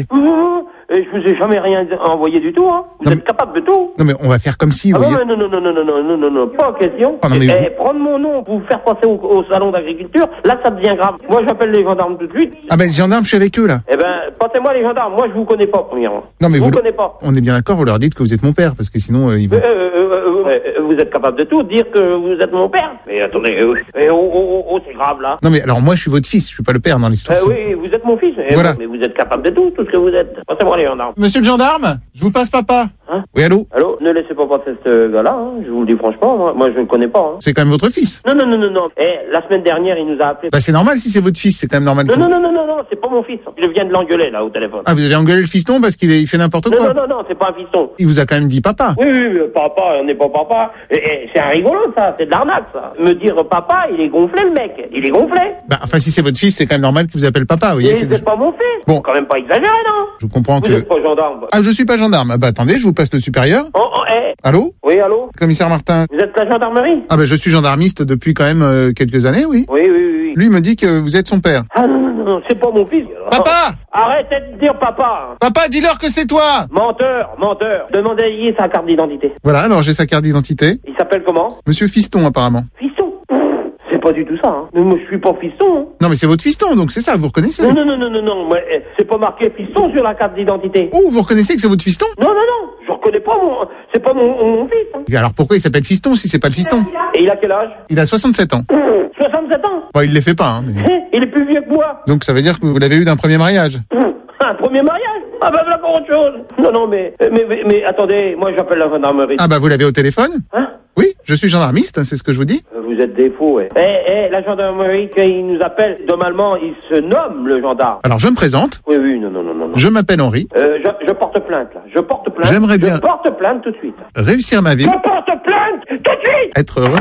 S15: Et je vous ai jamais rien envoyé du tout, hein. Vous êtes capable de tout.
S7: Non mais on va faire comme si,
S15: Ah
S7: vous
S15: non,
S7: voyez.
S15: non, non, non, non, non, non, non, non, non, pas question.
S7: Ah non, mais
S15: Eh,
S7: vous-
S15: prendre mon nom pour vous faire passer au, au salon d'agriculture, là ça devient grave. Moi j'appelle les gendarmes tout de suite.
S7: Ah ben les gendarmes, je suis avec eux là.
S15: Eh ben, passez-moi les gendarmes. Moi je vous connais pas, premièrement.
S7: Non mais
S15: je
S7: vous,
S15: vous connais pas.
S7: on est bien d'accord, vous leur dites que vous êtes mon père, parce que sinon euh, ils vont...
S15: Euh, euh, euh, euh, vous êtes capable de tout, dire que vous êtes mon père. Mais attendez, euh, eh, oh, oh, oh, oh, c'est grave là.
S7: Non mais alors moi je suis votre fils, je suis pas le père dans l'histoire.
S15: Eh oui, vous êtes mon fils. Eh,
S7: Voilà.
S15: Mais vous êtes capable de tout, tout ce que vous êtes. Passez-moi les gendarmes.
S7: Monsieur le gendarme, je vous passe papa.
S15: Hein?
S7: Oui, allô?
S15: Allô, ne laissez pas passer ce gars-là, hein. Je vous le dis franchement, moi, moi je ne le connais pas. Hein.
S7: C'est quand même votre fils.
S15: Non, non, non, non, non. Eh, la semaine dernière, il nous a appelé.
S7: Bah c'est normal si c'est votre fils, c'est quand même normal.
S15: Non,
S7: que-
S15: non, non, non, non, non, c'est pas mon fils. Je viens de l'engueuler, là, au téléphone.
S7: Ah vous avez engueulé le fiston parce qu'il est- il fait n'importe
S15: Non,
S7: quoi.
S15: non, non, non, c'est pas un fiston.
S7: Il vous a quand même dit papa.
S15: Oui, oui, oui, papa, on n'est pas papa. Eh, eh, c'est un rigolo, ça, c'est de l'arnaque, ça. Me dire papa, il est gonflé, le mec. Il est gonflé.
S7: Bah enfin si c'est votre fils, c'est quand même normal qu'il vous appelle papa, vous voyez.
S15: Mais
S7: c'est-
S15: c'est pas mon fils.
S7: Bon.
S15: Quand même pas exagéré, non?
S7: Je comprends
S15: Vous
S7: que...
S15: êtes pas gendarme.
S7: Ah je suis pas gendarme. Ah bah attendez, je vous passe le supérieur.
S15: Oh, oh, eh.
S7: Allô?
S15: Oui, allô?
S7: Commissaire Martin.
S15: Vous êtes la gendarmerie?
S7: Ah bah je suis gendarmiste depuis quand même euh, quelques années, oui.
S15: Oui, oui, oui, oui.
S7: Lui me dit que vous êtes son père.
S15: Ah non, non, non, non, c'est pas mon fils.
S7: Papa!
S15: Arrêtez de dire papa.
S7: Papa, dis-leur que c'est toi!
S15: Menteur, menteur. Demandez-y sa carte d'identité.
S7: Voilà, alors j'ai sa carte d'identité.
S15: Il s'appelle comment?
S7: Monsieur Fiston apparemment.
S15: Fiston. C'est pas du tout ça, hein. Mais moi, je suis pas fiston, hein.
S7: Non mais c'est votre fiston, donc c'est ça, vous reconnaissez?
S15: Non, non, non, non, non, non. Moi, eh, c'est pas marqué fiston sur la carte d'identité.
S7: Oh, vous reconnaissez que c'est votre fiston?
S15: Non, non, non. Je reconnais pas mon... C'est pas mon, mon fils, hein.
S7: Et alors pourquoi il s'appelle Fiston si c'est pas le fiston?
S15: Et il a quel âge?
S7: Il a soixante-sept ans.
S15: soixante-sept ans.
S7: Bon, il les fait pas, hein, mais...
S15: Il est plus vieux que moi.
S7: Donc ça veut dire que vous l'avez eu d'un premier mariage.
S15: Un premier mariage? Ah ben voilà pour autre chose. Non, non, mais, mais, mais, mais attendez, moi j'appelle la gendarmerie.
S7: Ah bah vous l'avez au téléphone?
S15: Hein?
S7: Oui, je suis gendarmiste, c'est ce que je vous dis.
S15: Vous êtes des faux, ouais. Eh, eh, la gendarmerie, quand il nous appelle, normalement, il se nomme le gendarme.
S7: Alors je me présente,
S15: Oui, oui, non, non, non, non. non.
S7: je m'appelle Henri.
S15: Euh, je, je porte plainte, là. Je porte plainte.
S7: J'aimerais bien-
S15: Je porte plainte tout de suite.
S7: Réussir ma vie,
S15: Je porte plainte tout de suite.
S7: être heureux.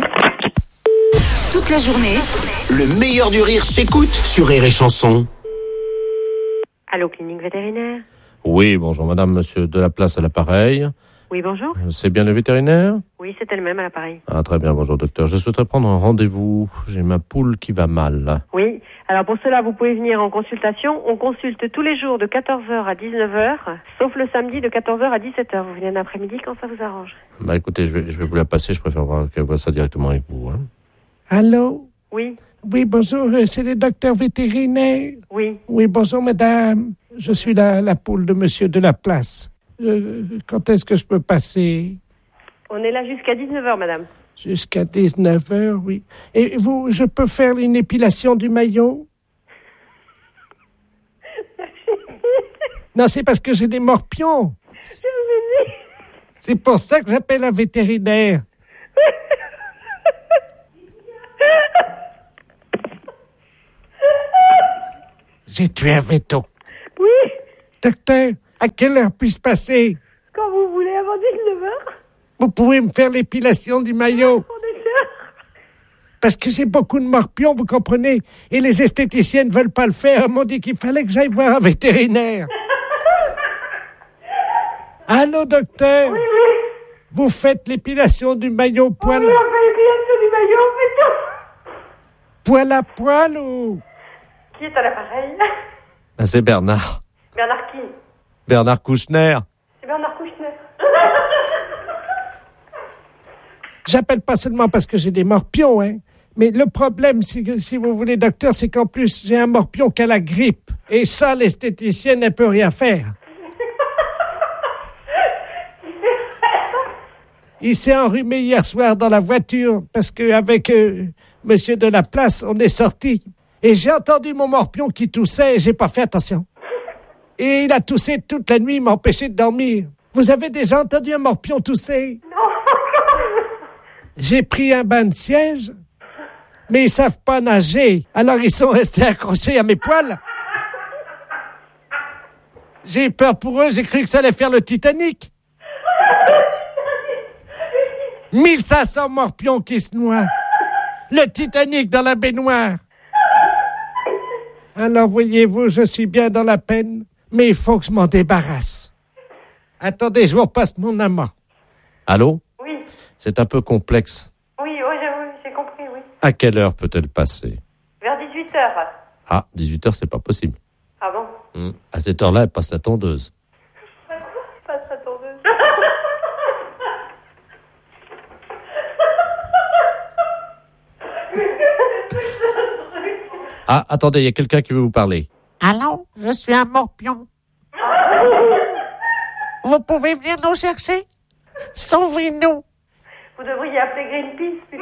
S11: Toute la journée,
S4: Le meilleur du rire s'écoute sur Rire et Chanson.
S5: Allô, clinique vétérinaire?
S13: Oui, bonjour madame, monsieur de la place à l'appareil.
S16: Oui, bonjour.
S13: C'est bien le vétérinaire?
S16: Oui, c'est elle-même à l'appareil.
S13: Ah, très bien, bonjour docteur. Je souhaiterais prendre un rendez-vous. J'ai ma poule qui va mal.
S16: Oui, alors pour cela, vous pouvez venir en consultation. On consulte tous les jours de quatorze heures à dix-neuf heures, sauf le samedi de quatorze heures à dix-sept heures. Vous venez en après-midi quand ça vous arrange.
S13: Bah écoutez, je vais, je vais vous la passer. Je préfère voir qu'elle voit ça directement avec vous. Hein.
S1: Allô?
S16: Oui.
S1: Oui, bonjour, euh, c'est le docteur vétérinaire.
S16: Oui.
S1: Oui, bonjour madame. Je suis la, la poule de monsieur de la place. Euh, quand est-ce que je peux passer?
S16: On est là jusqu'à dix-neuf heures, madame.
S1: Jusqu'à dix-neuf heures, oui. Et vous, je peux faire une épilation du maillot? Non, c'est parce que j'ai des morpions. C'est pour ça que j'appelle un vétérinaire. J'ai tué un veto.
S16: Oui.
S1: Docteur, à quelle heure puis-je passer?
S16: Quand vous voulez, avant dix-neuf heures.
S1: Vous pouvez me faire l'épilation du maillot? Parce que j'ai beaucoup de morpions, vous comprenez? Et les esthéticiens ne veulent pas le faire. Ils m'ont dit qu'il fallait que j'aille voir un vétérinaire. Allô, docteur?
S16: Oui, oui.
S1: Vous faites l'épilation du maillot poil...
S16: Oui, on fait l'épilation du maillot, on fait tout.
S1: Poil à poil ou...
S16: Qui est à l'appareil?
S13: Ah, c'est Bernard.
S16: Bernard qui?
S13: Bernard Kouchner.
S16: C'est Bernard Kouchner.
S1: J'appelle pas seulement parce que j'ai des morpions, hein. Mais le problème, c'est que, si vous voulez, docteur, c'est qu'en plus, j'ai un morpion qui a la grippe. Et ça, l'esthéticienne ne peut rien faire. Il s'est enrhumé hier soir dans la voiture parce qu'avec euh, monsieur de la place, on est sortis. Et j'ai entendu mon morpion qui toussait et j'ai pas fait attention. Et il a toussé toute la nuit, il m'a empêché de dormir. Vous avez déjà entendu un morpion tousser?
S16: Non.
S1: J'ai pris un bain de siège, mais ils savent pas nager. Alors ils sont restés accrochés à mes poils. J'ai eu peur pour eux, j'ai cru que ça allait faire le Titanic. mille cinq cents morpions qui se noient. Le Titanic dans la baignoire. Alors, voyez-vous, je suis bien dans la peine, mais il faut que je m'en débarrasse. Attendez, je vous repasse mon amant.
S13: Allô?
S16: Oui.
S13: C'est un peu complexe.
S16: Oui, oui, oui, j'ai compris, oui.
S13: À quelle heure peut-elle passer?
S16: Vers dix-huit heures.
S13: Ah, dix-huit heures, c'est pas possible.
S16: Ah bon?
S13: Hum. À cette heure-là, elle passe la tondeuse.
S16: Passe la tondeuse.
S13: Ah, attendez, il y a quelqu'un qui veut vous parler.
S1: Allô, je suis un morpion. Vous pouvez venir nous chercher? Sauvez-nous.
S16: Vous devriez appeler Greenpeace, plutôt.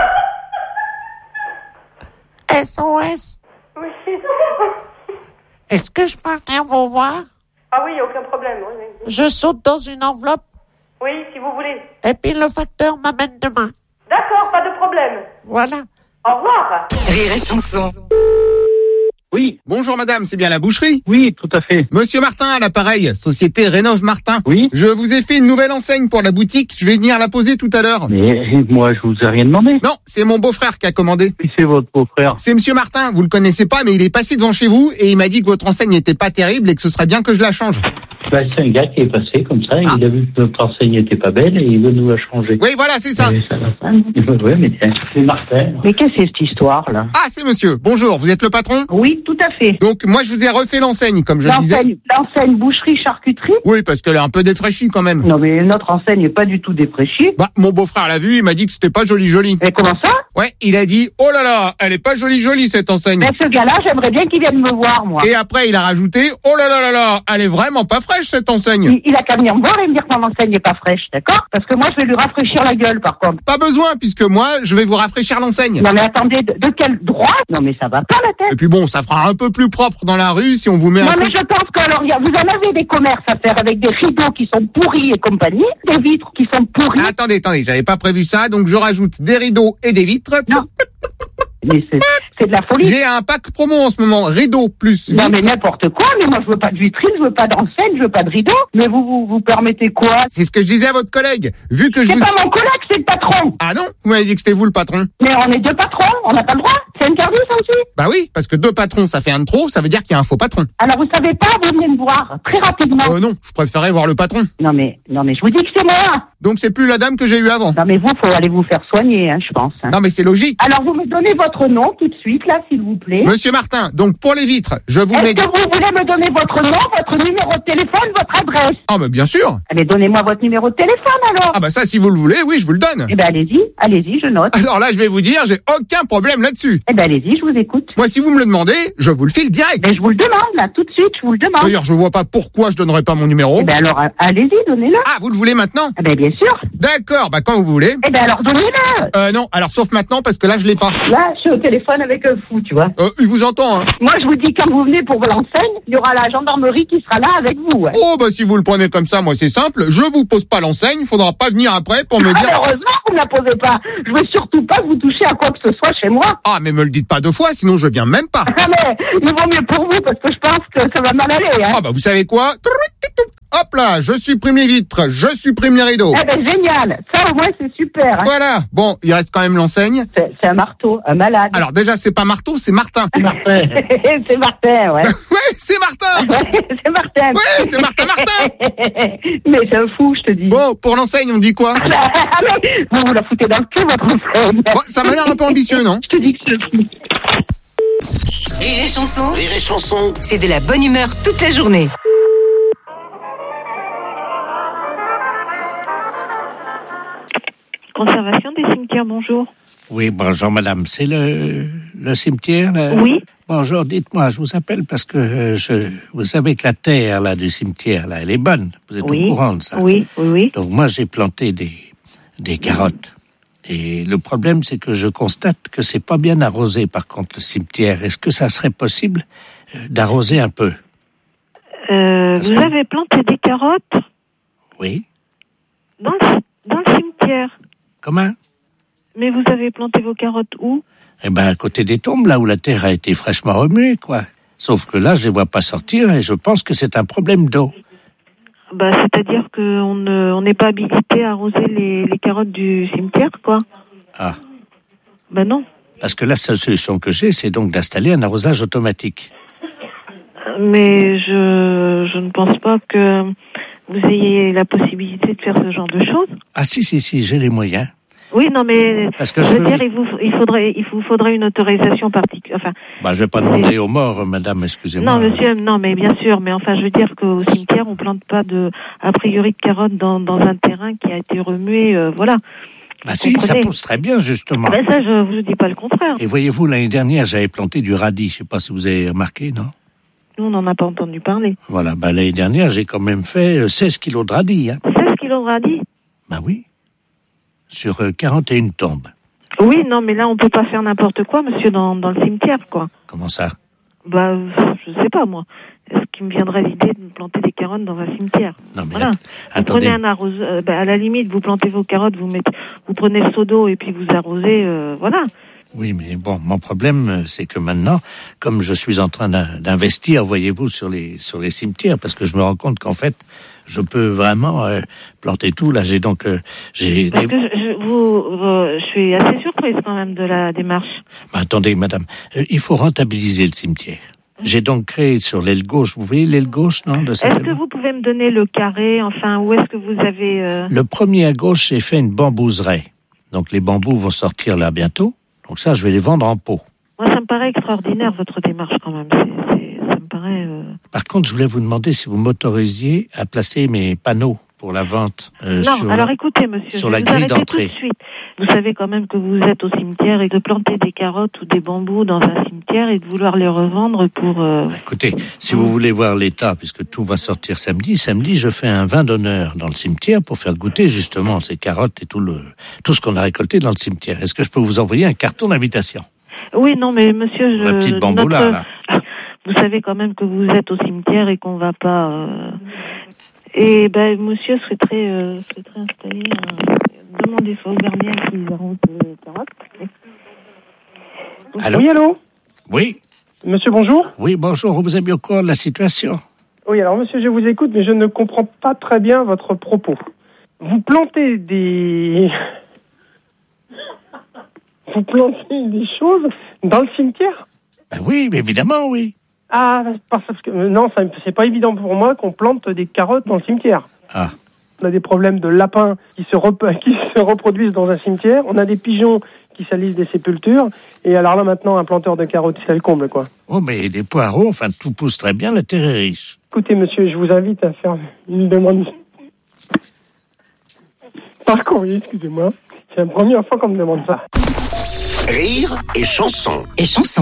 S1: S O S.
S16: Oui.
S1: Est-ce que je peux venir vous voir?
S16: Ah oui, aucun problème. Oui, oui.
S1: Je saute dans une enveloppe
S16: Oui, si vous voulez.
S1: et puis le facteur m'amène demain.
S16: D'accord, pas de problème.
S1: Voilà.
S16: Au revoir.
S11: Rire et chanson.
S7: Oui. Bonjour madame, c'est bien la boucherie?
S12: Oui, tout à fait.
S7: Monsieur Martin à l'appareil, société Rénov Martin.
S12: Oui.
S7: Je vous ai fait une nouvelle enseigne pour la boutique, je vais venir la poser tout à l'heure.
S12: Mais moi, je vous ai rien demandé.
S7: Non, c'est mon beau-frère qui a commandé.
S12: Qui c'est votre beau-frère?
S7: C'est monsieur Martin, vous le connaissez pas, mais il est passé devant chez vous et il m'a dit que votre enseigne n'était pas terrible et que ce serait bien que je la change.
S12: Bah, c'est un gars qui est passé comme ça, ah. Il a vu que notre enseigne n'était pas belle et il veut nous la changer.
S7: Oui, voilà, c'est ça.
S12: Mais ça va pas. Oui, mais tiens, c'est Martin.
S10: Mais qu'est-ce que c'est cette histoire, là?
S7: Ah, c'est monsieur. Bonjour, vous êtes le patron?
S10: Oui, tout à fait.
S7: Donc, moi, je vous ai refait l'enseigne, comme je le disais.
S10: L'enseigne, l'enseigne boucherie-charcuterie?
S7: Oui, parce qu'elle est un peu défraîchie quand même.
S10: Non, mais notre enseigne n'est pas du tout défraîchie.
S7: Bah, mon beau-frère l'a vu, il m'a dit que c'était pas joli joli.
S10: Et comment ça?
S7: Ouais, il a dit, oh là là, elle est pas jolie jolie cette enseigne.
S10: Mais ce gars-là, j'aimerais bien qu'il vienne me voir, moi.
S7: Et après, il a rajouté, oh là là là là, elle est vraiment pas fraîche cette enseigne.
S10: Il, il a qu'à venir me voir et me dire que mon enseigne n'est pas fraîche, d'accord? Parce que moi, je vais lui rafraîchir la gueule, par contre.
S7: Pas besoin, puisque moi, je vais vous rafraîchir l'enseigne.
S10: Non mais attendez, de, de quel droit? Non mais ça va pas la tête.
S7: Et puis bon, ça fera un peu plus propre dans la rue si on vous met
S10: non,
S7: un
S10: mais
S7: truc...
S10: je pense que alors, y a, vous en avez des commerces à faire avec des rideaux qui sont pourris et compagnie, des vitres qui sont pourries.
S7: Attendez, attendez, j'avais pas prévu ça, donc je rajoute des rideaux et des vitres.
S10: Non. Mais c'est,
S17: C'est de la folie.
S7: J'ai un pack promo en ce moment, rideau plus
S17: Non mais n'importe quoi, mais moi je veux pas de vitrine, je veux pas d'enseigne, je veux pas de rideau. Mais vous vous, vous permettez quoi?
S7: C'est ce que je disais à votre collègue. Vu que je
S17: C'est
S7: vous...
S17: pas mon collègue, c'est le patron.
S7: Ah non? Vous m'avez dit que c'était vous le patron.
S17: Mais on est deux patrons, on n'a pas le droit. C'est interdit ça aussi.
S7: Bah oui, parce que deux patrons, ça fait un de trop, ça veut dire qu'il y a un faux patron.
S17: Alors vous savez pas, vous venez me voir très rapidement.
S7: Euh non, je préférais voir le patron.
S17: Non mais non mais je vous dis que c'est moi.
S7: Donc c'est plus la dame que j'ai eue avant.
S17: Non mais vous, faut aller vous faire soigner, hein, je pense. Hein.
S7: Non mais c'est logique.
S17: Alors vous me donnez votre nom tout de suite là, s'il vous plaît.
S7: Monsieur Martin, donc pour les vitres, je vous
S17: Est-ce
S7: mets...
S17: que vous voulez me donner votre nom, votre numéro de téléphone, votre adresse?
S7: Ah mais bien sûr.
S17: Allez, donnez-moi votre numéro de téléphone alors.
S7: Ah bah ça, si vous le voulez, oui, je vous le donne.
S17: Eh ben allez-y, allez-y, je note.
S7: Alors là, je vais vous dire, j'ai aucun problème là-dessus.
S17: Eh ben allez-y, je vous écoute.
S7: Moi, si vous me le demandez, je vous le file direct.
S17: Mais je vous le demande là, tout de suite, je vous le demande.
S7: D'ailleurs, je vois pas pourquoi je donnerais pas mon numéro.
S17: Eh ben alors, allez-y, donnez-le.
S7: Ah, vous le voulez maintenant?
S17: Eh ben bien sûr.
S7: D'accord, bah quand vous voulez.
S17: Eh ben alors donnez-le.
S7: Euh non, alors sauf maintenant parce que là, je l'ai pas.
S17: Là, je suis au téléphone avec un fou, tu vois.
S7: Euh, il vous entend, hein.
S17: Moi, je vous dis, quand vous venez pour l'enseigne, il y aura la gendarmerie qui sera là avec vous. Ouais.
S7: Oh, bah si vous le prenez comme ça, moi c'est simple, je vous pose pas l'enseigne, faudra pas venir après pour me
S17: Ah,
S7: dire...
S17: heureusement que vous ne la posez pas. Je veux surtout pas que vous touchiez à quoi que ce soit chez moi.
S7: Ah, mais me le dites pas deux fois, sinon je viens même pas.
S17: Ah, mais il vaut mieux pour vous, parce que je pense que ça va mal aller, hein.
S7: Ah, bah vous savez quoi? Hop là, je supprime les vitres, je supprime les rideaux.
S17: Eh ben génial, ça au moins c'est super. Hein.
S7: Voilà, bon, il reste quand même l'enseigne.
S17: C'est, c'est un marteau, un malade.
S7: Alors déjà, c'est pas marteau, c'est Martin.
S17: Martin. C'est Martin, ouais.
S7: Ouais, c'est Martin.
S17: Ouais, c'est Martin.
S7: Ouais, c'est Martin Martin.
S17: Mais c'est un fou, je te dis.
S7: Bon, pour l'enseigne, on dit quoi?
S17: Ah mais vous vous la foutez dans le cul, votre enseigne.
S7: Bon, ça m'a l'air un peu ambitieux, non?
S17: Je te dis que c'est un fou.
S11: Rire et chanson,
S4: Rire et chanson.
S11: c'est de la bonne humeur toute la journée.
S16: Conservation des cimetières, bonjour.
S1: Oui, bonjour madame, c'est le, le cimetière là?
S16: Oui.
S1: Bonjour, dites-moi, je vous appelle parce que euh, je, vous savez que la terre là du cimetière là, elle est bonne. Vous êtes
S16: Oui.
S1: au courant de ça?
S16: Oui, oui, oui.
S1: Donc moi j'ai planté des, des carottes. Et le problème c'est que je constate que c'est pas bien arrosé par contre le cimetière. Est-ce que ça serait possible euh, d'arroser un peu?
S16: Euh, vous
S1: que-
S16: avez planté des carottes
S1: Oui.
S16: dans le, dans le cimetière.
S1: Comment?
S16: Mais vous avez planté vos carottes où?
S1: Eh ben à côté des tombes, là où la terre a été fraîchement remuée, quoi. Sauf que là, je les vois pas sortir et je pense que c'est un problème d'eau.
S16: Bah, c'est-à-dire qu'on ne, on n'est pas habilité à arroser les, les carottes du cimetière, quoi.
S1: Ah.
S16: Bah non.
S1: Parce que la seule solution que j'ai, c'est donc d'installer un arrosage automatique.
S16: Mais je, je ne pense pas que vous ayez la possibilité de faire ce genre de choses.
S1: Ah si, si, si, j'ai les moyens.
S16: Oui, non, mais
S1: Parce que
S16: je
S1: je
S16: veux
S1: veux-
S16: dire, il vous, il faudrait, il vous faudrait une autorisation particulière. Enfin,
S1: Bah, je vais pas demander aux morts, madame, excusez-moi.
S16: non, monsieur, non, mais bien sûr, mais enfin, je veux dire qu'au cimetière, on plante pas de, a priori, de carottes dans, dans un terrain qui a été remué, euh, voilà.
S1: Bah
S16: Vous
S1: si, ça
S16: comprenez?
S1: pousse très bien, justement.
S16: Ben ça, je vous dis pas le contraire.
S1: Et voyez-vous, l'année dernière, j'avais planté du radis. Je sais pas si vous avez remarqué, non?
S16: Nous, on n'en a pas entendu parler.
S1: Voilà, bah l'année dernière, j'ai quand même fait euh, seize kilos de radis, hein.
S16: seize kilos de radis?
S1: Bah oui. Sur euh, quarante et une tombes.
S16: Oui, non, mais là, on peut pas faire n'importe quoi, monsieur, dans, dans le cimetière, quoi.
S1: Comment ça?
S16: Bah, je sais pas, moi. Est-ce qu'il me viendrait l'idée de planter des carottes dans un cimetière?
S1: Non, mais
S16: Voilà.
S1: att-
S16: Vous
S1: attendez.
S16: prenez un arroseur, euh, bah, à la limite, vous plantez vos carottes, vous mettez, vous prenez le seau d'eau et puis vous arrosez, euh, voilà.
S1: Oui, mais bon, mon problème, euh, c'est que maintenant, comme je suis en train d'in- d'investir, voyez-vous, sur les sur les cimetières, parce que je me rends compte qu'en fait, je peux vraiment euh, planter tout. Là, j'ai donc euh, j'ai.
S16: Parce que je, je- vous, euh, je suis assez surprise quand même de la démarche.
S1: Bah, attendez, madame, euh, il faut rentabiliser le cimetière. J'ai donc créé sur l'aile gauche, vous voyez l'aile gauche, non, de cette
S16: Est-ce que vous pouvez me donner le carré, enfin, où est-ce que vous avez... euh,
S1: Le premier à gauche, j'ai fait une bambouseraie. Donc les bambous vont sortir là bientôt. Donc ça, je vais les vendre en pot.
S16: Moi, ça me paraît extraordinaire, votre démarche, quand même. C'est, c'est, ça me paraît... euh,
S1: Par contre, je voulais vous demander si vous m'autorisiez à placer mes panneaux pour la vente euh,
S16: non,
S1: sur,
S16: alors
S1: la,
S16: écoutez, monsieur,
S1: sur
S16: je
S1: la
S16: vais vous
S1: grille
S16: arrêter
S1: d'entrée.
S16: tout de suite. Vous savez quand même que vous êtes au cimetière et de planter des carottes ou des bambous dans un cimetière et de vouloir les revendre pour... euh,
S1: Écoutez, si vous voulez voir l'état, puisque tout va sortir samedi, samedi, je fais un vin d'honneur dans le cimetière pour faire goûter justement ces carottes et tout le tout ce qu'on a récolté dans le cimetière. Est-ce que je peux vous envoyer un carton d'invitation?
S16: Oui, non, mais monsieur, je...
S1: La petite bambou là,
S16: notre-
S1: là.
S16: Vous savez quand même que vous êtes au cimetière et qu'on va pas... euh, Et ben, monsieur souhaiterait, euh, souhaiterait installer... Un... Demandez ça aux gardiens qui arrosent les carottes.
S1: Allô?
S10: Oui, allô?
S1: Oui.
S18: Monsieur, bonjour.
S1: Oui, bonjour. Vous avez bien au courant de la situation?
S18: Oui, alors monsieur, je vous écoute, mais je ne comprends pas très bien votre propos. Vous plantez des... Vous plantez des choses dans le cimetière?
S1: Ben oui, mais évidemment, oui.
S18: Ah, parce que non, ça, c'est pas évident pour moi qu'on plante des carottes dans le cimetière.
S1: Ah.
S18: On a des problèmes de lapins qui se, rep- qui se reproduisent dans un cimetière. On a des pigeons qui salissent des sépultures. Et alors là, maintenant, un planteur de carottes, c'est le comble, quoi.
S1: Oh, mais des poireaux, enfin, tout pousse très bien, la terre est riche.
S18: Écoutez, monsieur, je vous invite à faire une demande par courrier, excusez-moi. C'est la première fois qu'on me demande ça.
S4: Rire et chanson.
S11: Et chanson.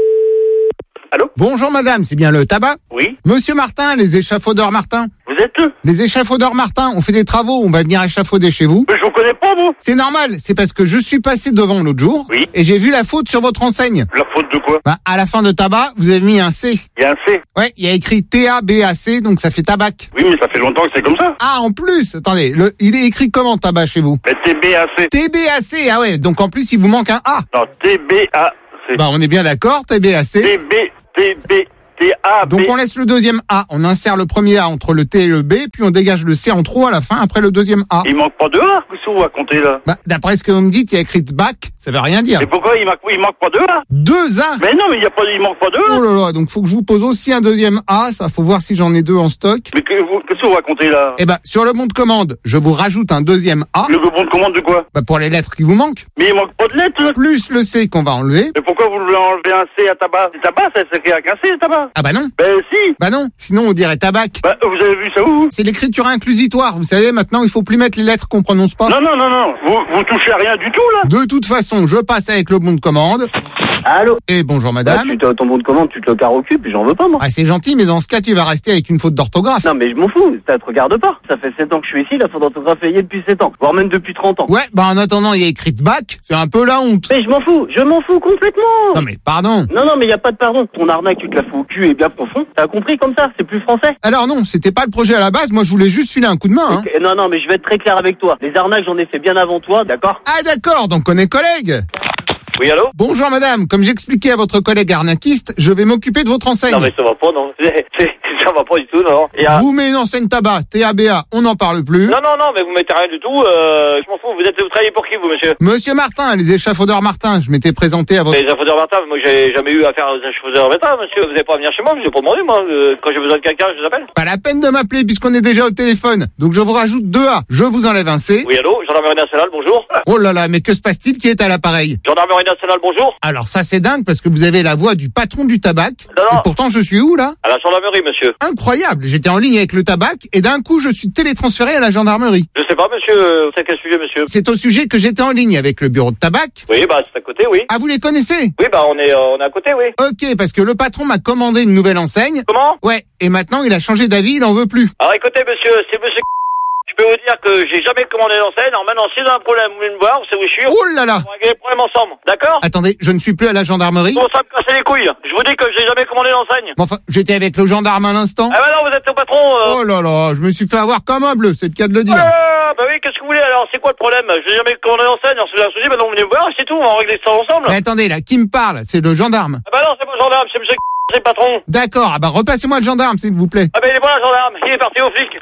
S7: Allô? Bonjour madame, c'est bien le tabac?
S15: Oui.
S7: Monsieur Martin, les échafaudeurs Martin.
S15: Vous êtes eux?
S7: Les échafaudeurs Martin, on fait des travaux, on va venir échafauder chez vous.
S15: Mais je vous connais pas, vous.
S7: C'est normal, c'est parce que je suis passé devant l'autre jour.
S15: Oui.
S7: Et j'ai vu la faute sur votre enseigne.
S15: La faute de quoi?
S7: Bah, à la fin de tabac, vous avez mis un C.
S15: Il y a un C.
S7: Ouais, il y a écrit T A B A C, donc ça fait tabac.
S15: Oui, mais ça fait longtemps que c'est comme ça.
S7: Ah, en plus, attendez, le, il est écrit comment tabac chez vous?
S15: Mais T B A C.
S7: T B A C, ah ouais, donc en plus il vous manque un A.
S15: Non, T B A C.
S7: Bah, on est bien d'accord, T B A C.
S15: T B, T B, T A B.
S7: Donc on laisse le deuxième A, on insère le premier A entre le T et le B, puis on dégage le C en trop à la fin après le deuxième A.
S15: Il manque pas de A, qu'est-ce que vous racontez là?
S7: Bah, d'après ce que vous me dites, il y a écrit bac, ça veut rien dire.
S15: Et pourquoi il manque, il manque pas de A?
S7: Deux A?
S15: Mais non, mais il y a pas, il manque pas de A.
S7: Oh là là, donc faut que je vous pose aussi un deuxième A, ça faut voir si j'en ai deux en stock.
S15: Mais que vous, qu'est-ce que vous racontez là?
S7: Eh ben, sur le bon de commande, je vous rajoute un deuxième A.
S15: Le bon de commande de quoi?
S7: Bah, pour les lettres qui vous manquent.
S15: Mais il manque pas de lettres là.
S7: Plus le C qu'on va enlever.
S15: Mais pourquoi vous voulez enlever un C à tabac? C'est tabac, ça s'écrit avec un C, tabac.
S7: Ah bah non.
S15: Ben si.
S7: Bah non, sinon on dirait tabac.
S15: Bah, vous avez vu ça où?
S7: C'est l'écriture inclusitoire, vous savez, maintenant il faut plus mettre les lettres qu'on prononce pas.
S15: Non, non, non, non, vous, vous touchez à rien du tout là.
S7: De toute façon, je passe avec le bon de commande.
S19: Allô?
S7: Et bonjour madame.
S19: Bah, tu te, ton bon de commande, tu te le carres au cul, puis j'en veux pas, moi.
S7: Ah, c'est gentil, mais dans ce cas, tu vas rester avec une faute d'orthographe.
S19: Non, mais je m'en fous, ça te regarde pas. Ça fait sept ans que je suis ici, la faute d'orthographe est liée depuis sept ans, voire même depuis trente ans.
S7: Ouais, bah en attendant, il y a écrit bac, c'est un peu la honte.
S19: Mais je m'en fous, je m'en fous complètement.
S7: Non mais pardon.
S19: Non, non, mais y a pas de pardon. Ton arnaque, tu te la fous au cul et bien profond. T'as compris comme ça, c'est plus français.
S7: Alors non, c'était pas le projet à la base, moi je voulais juste filer un coup de main. Hein.
S19: Okay, non, non, mais je vais être très clair avec toi. Les arnaques, j'en ai fait bien avant toi, d'accord?
S7: Ah d'accord, donc on est collègues.
S15: Oui, allô?
S19: Bonjour madame, comme j'expliquais à votre collègue arnaquiste, je vais m'occuper de votre enseigne.
S15: Non, mais ça va pas, non. C'est- c'est- Ça va pas du tout, non. Et, euh,
S19: Vous mettez une enseigne tabac, T A B A, on n'en parle plus.
S15: Non, non, non, mais vous mettez rien du tout. Euh, je m'en fous. Vous êtes, vous travaillez pour qui, vous, monsieur?
S19: Monsieur Martin, les échafaudeurs Martin, je m'étais présenté à votre...
S15: Les échafaudeurs Martin, moi, j'ai jamais eu affaire aux échafaudeurs Martin, monsieur. Vous n'allez pas venir chez moi, je vous ai pas demandé, moi. Euh, quand j'ai besoin de quelqu'un, je vous appelle.
S19: Pas la peine de m'appeler puisqu'on est déjà au téléphone. Donc je vous rajoute deux A, je vous enlève un C.
S15: Oui, allô? Gendarmerie nationale, bonjour.
S19: Oh là là, mais que se passe-t-il qui est à l'appareil?
S15: Gendarmerie nationale, bonjour.
S19: Alors ça c'est dingue parce que vous avez la voix du patron du tabac.
S15: Non, non.
S19: Et pourtant je suis où là?
S15: À la gendarmerie, monsieur.
S19: Incroyable, j'étais en ligne avec le tabac et d'un coup je suis télétransféré à la gendarmerie.
S15: Je sais pas, monsieur. euh, C'est quel sujet, monsieur?
S19: C'est au sujet que j'étais en ligne avec le bureau de tabac.
S15: Oui, bah, c'est à côté, oui.
S19: Ah, vous les connaissez?
S15: Oui, bah, on est, euh, on est à côté, oui.
S19: Ok, parce que le patron m'a commandé une nouvelle enseigne.
S15: Comment?
S19: Ouais, et maintenant il a changé d'avis, il en veut plus.
S15: Alors, écoutez, monsieur, c'est monsieur. Je peux vous dire que j'ai jamais commandé l'enseigne. Alors maintenant, si vous avez un problème, vous voulez me voir, vous savez où je suis.
S19: Oh là là!
S15: On va régler les problèmes ensemble, d'accord?
S19: Attendez, je ne suis plus à la gendarmerie.
S15: Bon, ça me casse les couilles. Je vous dis que j'ai jamais commandé l'enseigne.
S19: Mais enfin, j'étais avec le gendarme à l'instant.
S15: Ah bah non, vous êtes au patron. Euh...
S19: Oh là là, je me suis fait avoir comme un bleu, c'est le cas de le dire.
S15: Ah, bah oui, qu'est-ce que vous voulez alors? C'est quoi le problème? Je n'ai jamais commandé l'enseigne. Alors si vous avez un souci, maintenant vous venez me voir et c'est tout. On va régler ça ensemble.
S19: Mais attendez, là, qui me parle? C'est le gendarme.
S15: Ah bah non, c'est pas le gendarme, c'est monsieur c'est le patron.
S19: D'accord, ah bah repassez-moi le gendarme, s'il vous plaît.
S15: Ah bah il est pas là, le gendarme. Il est parti au flic.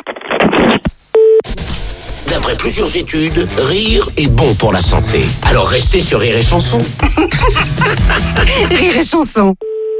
S4: D'après plusieurs études, rire est bon pour la santé. Alors restez sur Rire et Chanson.
S11: Rire et Chanson.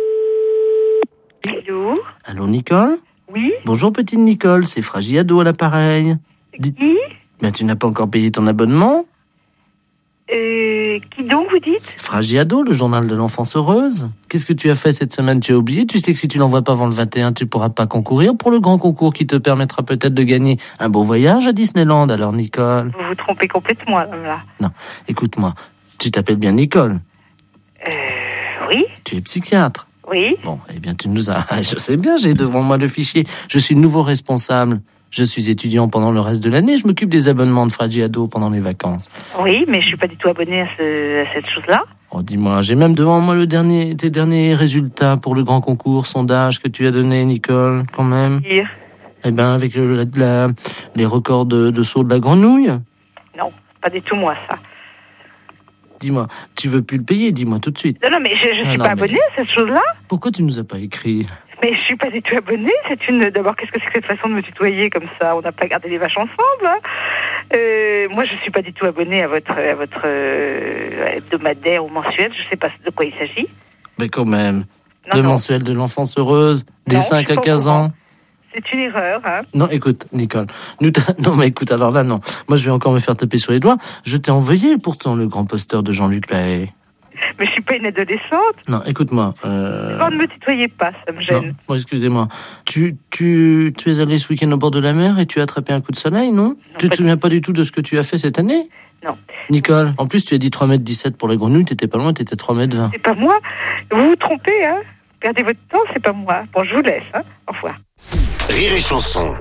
S14: Bisous.
S1: Allô, Nicole?
S14: Oui.
S1: Bonjour, petite Nicole, c'est Fragiado à l'appareil. Dis-
S14: Qui
S1: Ben, tu n'as pas encore payé ton abonnement?
S14: euh, Qui donc vous dites?
S1: Fragiado, le journal de l'enfance heureuse. Qu'est-ce que tu as fait cette semaine? Tu as oublié? Tu sais que si tu l'envoies pas avant le vingt et un, tu pourras pas concourir pour le grand concours qui te permettra peut-être de gagner un beau voyage à Disneyland. Alors, Nicole?
S14: Vous vous trompez complètement là.
S1: Non, écoute-moi. Tu t'appelles bien Nicole?
S14: Euh, oui.
S1: Tu es psychiatre?
S14: Oui.
S1: Bon, eh bien, tu nous as... Je sais bien, j'ai devant moi le fichier. Je suis le nouveau responsable. Je suis étudiant pendant le reste de l'année. Je m'occupe des abonnements de Fragiado pendant les vacances.
S14: Oui, mais je suis pas du tout abonnée à, ce, à cette chose-là.
S1: Oh, dis-moi, j'ai même devant moi le dernier, tes derniers résultats pour le grand concours, sondage que tu as donné, Nicole, quand même.
S14: Dire.
S1: Eh ben, avec le, la, la- les records de, de saut de la grenouille.
S14: Non, pas du tout moi ça.
S13: Dis-moi, tu veux plus le payer, dis-moi tout de suite.
S20: Non, non, mais je, je
S13: Ah
S20: suis
S13: non,
S20: pas
S13: mais-
S20: abonnée à cette chose-là.
S13: Pourquoi tu nous as pas écrit?
S20: Mais je suis pas du tout abonnée. C'est une. D'abord, qu'est-ce que c'est que cette façon de me tutoyer comme ça? On n'a pas gardé les vaches ensemble. Hein. Euh, moi, je suis pas du tout abonnée à votre à votre euh, hebdomadaire ou mensuel. Je sais pas de quoi il s'agit.
S13: Mais quand même.
S20: Non,
S13: de
S20: non.
S13: mensuel de l'enfance heureuse, des
S20: Non,
S13: cinq
S20: je suis
S13: à
S20: pas au
S13: quinze
S20: courant.
S13: ans.
S20: C'est une erreur. Hein.
S13: Non, écoute, Nicole. Nous t'a- non, mais écoute, alors là, non. Moi, je vais encore me faire taper sur les doigts. Je t'ai envoyé pourtant le grand poster de Jean-Luc Lahaye.
S20: Mais je suis pas une adolescente.
S13: Non, écoute-moi. Euh...
S20: Non, ne me tutoyez pas, ça me
S13: Non,
S20: gêne.
S13: bon, excusez-moi. Tu, tu, tu es allé ce week-end au bord de la mer et tu as attrapé un coup de soleil, non, Tu te souviens pas du tout de ce que tu as fait cette année?
S20: Non.
S13: Nicole, en plus, tu as dit trois mètres dix-sept pour les grenouilles, t'étais pas loin, t'étais trois mètres vingt.
S20: C'est pas moi. Vous vous trompez, hein. Perdez votre temps, c'est pas moi. Bon, je vous laisse, hein. Au revoir.
S4: Rire et chanson.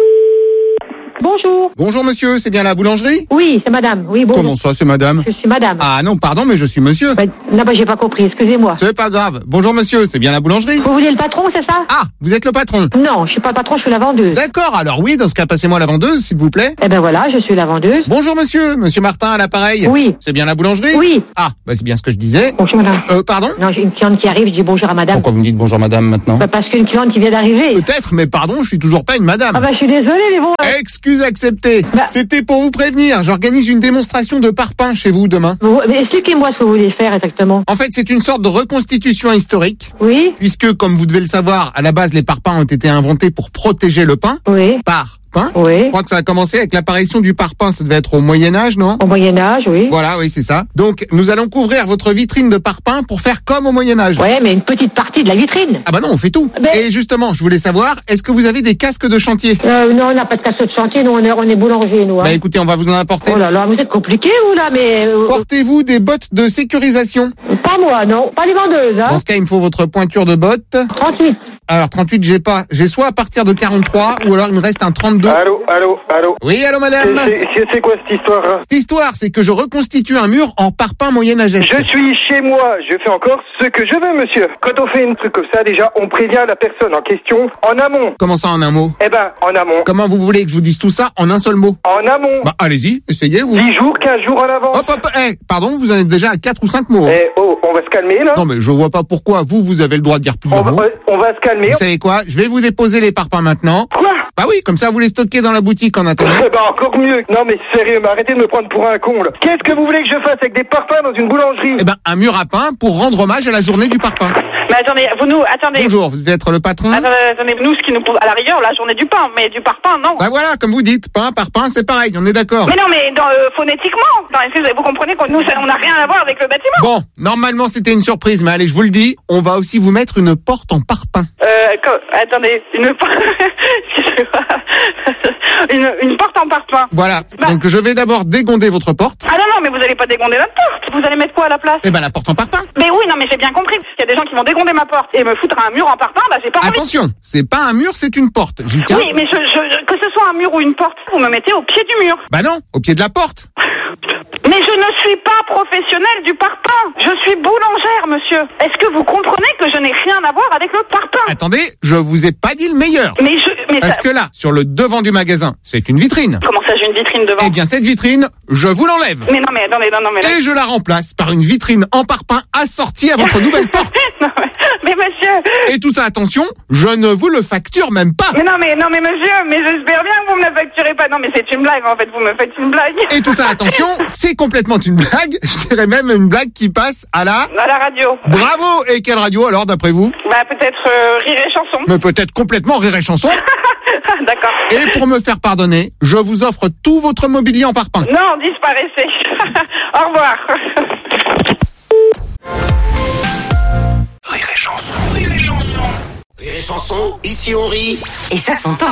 S6: Bonjour.
S7: Bonjour monsieur, c'est bien la boulangerie?
S6: Oui, c'est madame. Oui, bonjour.
S7: Comment ça, c'est madame?
S6: Je suis madame.
S7: Ah non, pardon, mais je suis monsieur.
S6: Bah, non, bah, j'ai pas compris, excusez-moi.
S7: C'est pas grave. Bonjour monsieur, c'est bien la boulangerie?
S6: Vous voulez le patron, c'est ça?
S7: Ah, vous êtes le patron?
S6: Non, je suis pas le patron, je suis la vendeuse.
S7: D'accord, alors oui, dans ce cas, passez-moi la vendeuse, s'il vous plaît.
S6: Eh ben voilà, je suis la vendeuse.
S7: Bonjour monsieur, monsieur Martin à l'appareil.
S6: Oui.
S7: C'est bien la boulangerie?
S6: Oui.
S7: Ah, bah c'est bien ce que je disais.
S6: Bonjour madame.
S7: Euh, pardon?
S6: Non, j'ai une cliente qui arrive, je dis bonjour à madame.
S7: Pourquoi vous me dites bonjour madame maintenant?
S6: Bah, parce qu'une cliente qui vient d'arriver.
S7: Peut-être, mais pardon, je suis toujours pas une madame.
S6: Ah bah je suis désolée, mais bon. euh,
S7: Excuse acceptée. C'était pour vous prévenir, j'organise une démonstration de parpaing chez vous demain.
S6: vous- mais expliquez-moi ce que vous voulez faire exactement.
S7: En fait, c'est une sorte de reconstitution historique.
S6: Oui.
S7: Puisque, comme vous devez le savoir, à la base, les parpaings ont été inventés pour protéger le pain.
S6: Oui.
S7: Par pain.
S6: Oui.
S7: Je crois que ça a commencé avec l'apparition du parpaing, ça devait être au Moyen-Âge, non?
S6: Au Moyen-Âge, oui.
S7: Voilà, oui, c'est ça. Donc, nous allons couvrir votre vitrine de parpaing pour faire comme au Moyen-Âge.
S6: Ouais, mais une petite partie de la vitrine.
S7: Ah bah non, on fait tout. Et justement, je voulais savoir, est-ce que vous avez des casques de chantier?
S6: Euh, non, on n'a pas de casse de chantier, nous on est, on est boulanger, nous. Hein.
S7: Bah écoutez, on va vous en apporter.
S6: Oh là là, vous êtes compliqué, vous là, mais. euh,
S7: Portez-vous des bottes de sécurisation?
S6: Pas moi, non. Pas les vendeuses, hein.
S7: Dans ce cas, il me faut votre pointure de bottes.
S6: trente-huit.
S7: Alors, trente-huit, j'ai pas. J'ai soit à partir de quarante-trois, ou alors il me reste un trente-deux.
S21: Allô, allô, allô.
S7: Oui, allô, madame.
S21: C'est- C'est c'est quoi cette histoire hein
S7: Cette histoire, c'est que je reconstitue un mur en parpaing moyenâgesque.
S21: Je suis chez moi, je fais encore ce que je veux, monsieur. Quand on fait une truc comme ça, déjà, on prévient la personne en question en amont.
S7: Comment ça, en un mot?
S21: Eh ben, en amont.
S7: Comment vous voulez que je vous dise tout ça en un seul mot?
S21: En amont.
S7: Bah, allez-y, essayez, vous.
S21: dix jours, quinze jours en avance.
S7: Hop, hop, eh, pardon, vous en êtes déjà à quatre ou cinq mots. hein.
S21: Eh, oh, on va se calmer, là.
S7: Non, mais je vois pas pourquoi vous, vous avez le droit de dire plusieurs
S21: On va,
S7: mots.
S21: on va se calmer.
S7: Vous savez quoi? Je vais vous déposer les parpaings maintenant.
S21: Quoi?
S7: Bah oui, comme ça, vous les stockez dans la boutique en attendant.
S21: Eh ben, encore mieux. Non, mais sérieux, mais arrêtez de me prendre pour un con, là. Qu'est-ce que vous voulez que je fasse avec des parpaings dans une boulangerie?
S7: Eh ben, un mur à pain pour rendre hommage à la journée du parpaing.
S8: Mais attendez, vous nous, attendez.
S7: Bonjour, vous devez être le patron?
S8: Attendez, attendez, nous, ce qui nous pose, à la rigueur, la journée du pain, mais du parpaing, non.
S7: Bah voilà, comme vous dites, pain par pain, c'est pareil, on est d'accord.
S8: Mais non, mais dans, euh, phonétiquement. Dans, est-ce que vous comprenez qu'on nous, ça- on n'a rien à voir avec le bâtiment?
S7: Bon, normalement c'était une surprise, mais allez, je vous le dis, on va aussi vous mettre une porte en parpaing.
S8: Euh, co- attendez, une porte, excusez-moi. une, une porte en parpaing.
S7: Voilà,
S8: Bah.
S7: donc je vais d'abord dégonder votre porte.
S8: Ah non, non, mais vous allez pas dégonder notre porte. Vous allez mettre quoi à la place?
S7: Eh ben la porte en parpaing.
S8: Mais oui, non, mais j'ai bien compris. Parce qu'il y a des gens qui vont dégonder ma porte et me foutre un mur en parpaing, bah j'ai pas envie.
S7: Attention, c'est pas un mur, c'est une porte. J'y tiens.
S8: Oui, mais je, je, que ce soit un mur ou une porte, vous me mettez au pied du mur.
S7: Bah non, au pied de la porte.
S8: Mais je ne suis pas professionnelle du parpaing. Je suis boulangère, monsieur. Est-ce que vous comprenez que je n'ai rien à voir avec le parpaing?
S7: Attendez, je vous ai pas dit le meilleur.
S8: Mais je... Mais
S7: Parce
S8: ça-
S7: que là, sur le devant du magasin, c'est une vitrine.
S8: Comment ça, j'ai une vitrine devant?
S7: Eh bien, cette vitrine, je vous l'enlève.
S8: Mais non, mais attendez, non, non, mais là...
S7: Et je la remplace par une vitrine en parpaing assortie à votre nouvelle porte.
S8: Non, mais, mais monsieur...
S7: Et tout ça, attention, je ne vous le facture même pas.
S8: Mais non, mais non, mais monsieur, mais j'espère bien que vous me la facturez pas. Non, mais c'est une blague, en fait, vous me faites une blague.
S7: Et tout ça, attention, c'est complètement une blague. Je dirais même une blague qui passe à la...
S8: À la radio.
S7: Bravo. Et quelle radio alors, d'après vous?
S8: Bah, peut-être euh, Rire et Chanson.
S7: Mais peut-être complètement Rire et Chanson.
S8: D'accord.
S7: Et pour me faire pardonner, je vous offre tout votre mobilier en parpaing.
S8: Non, disparaissez. Au revoir.
S4: Rire et chanson, rire et chanson. Rire et chanson, ici on rit.
S11: Et ça s'entend.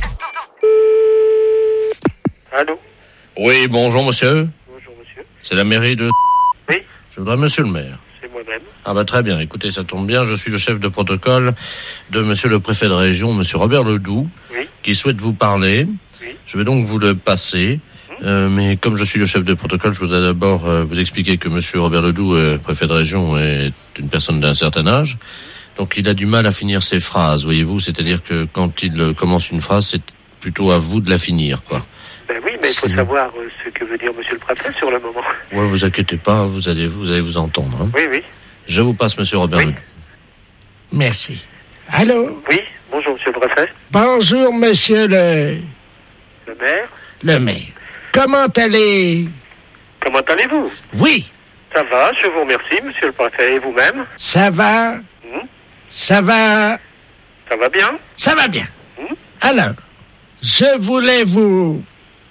S21: Allô?
S13: Oui, bonjour monsieur.
S21: Bonjour, monsieur.
S13: C'est la mairie de...
S21: Oui.
S13: Je voudrais monsieur le maire.
S21: C'est moi-même.
S13: Ah bah très bien, écoutez, ça tombe bien, je suis le chef de protocole de monsieur le préfet de région, monsieur Robert Ledoux,
S21: Oui.
S13: qui souhaite vous parler.
S21: Oui.
S13: Je vais donc vous le passer. Euh, mais comme je suis le chef de protocole, je voudrais d'abord euh, vous expliquer que monsieur Robert Ledoux, euh, préfet de région, est une personne d'un certain âge. Donc il a du mal à finir ses phrases, voyez-vous. C'est-à-dire que quand il euh, commence une phrase, c'est plutôt à vous de la finir, quoi.
S3: Ben oui, mais il faut savoir euh, ce que veut dire monsieur le préfet sur le moment.
S13: Ouais, vous inquiétez pas, vous allez vous, allez vous entendre. Hein.
S3: Oui, oui.
S13: Je vous passe monsieur Robert
S3: Oui.
S13: Ledoux.
S1: Merci. Allô?
S3: Oui, bonjour monsieur le préfet.
S1: Bonjour, monsieur le...
S3: Le maire.
S1: le maire. Comment allez...
S3: Comment allez-vous?
S1: Oui,
S3: Ça va, je vous remercie monsieur le préfet. Et vous-même?
S1: ça va.
S3: Hmm
S1: Ça va.
S3: Ça va bien?
S1: Ça va bien.
S3: Hmm
S1: Alors, je voulais vous...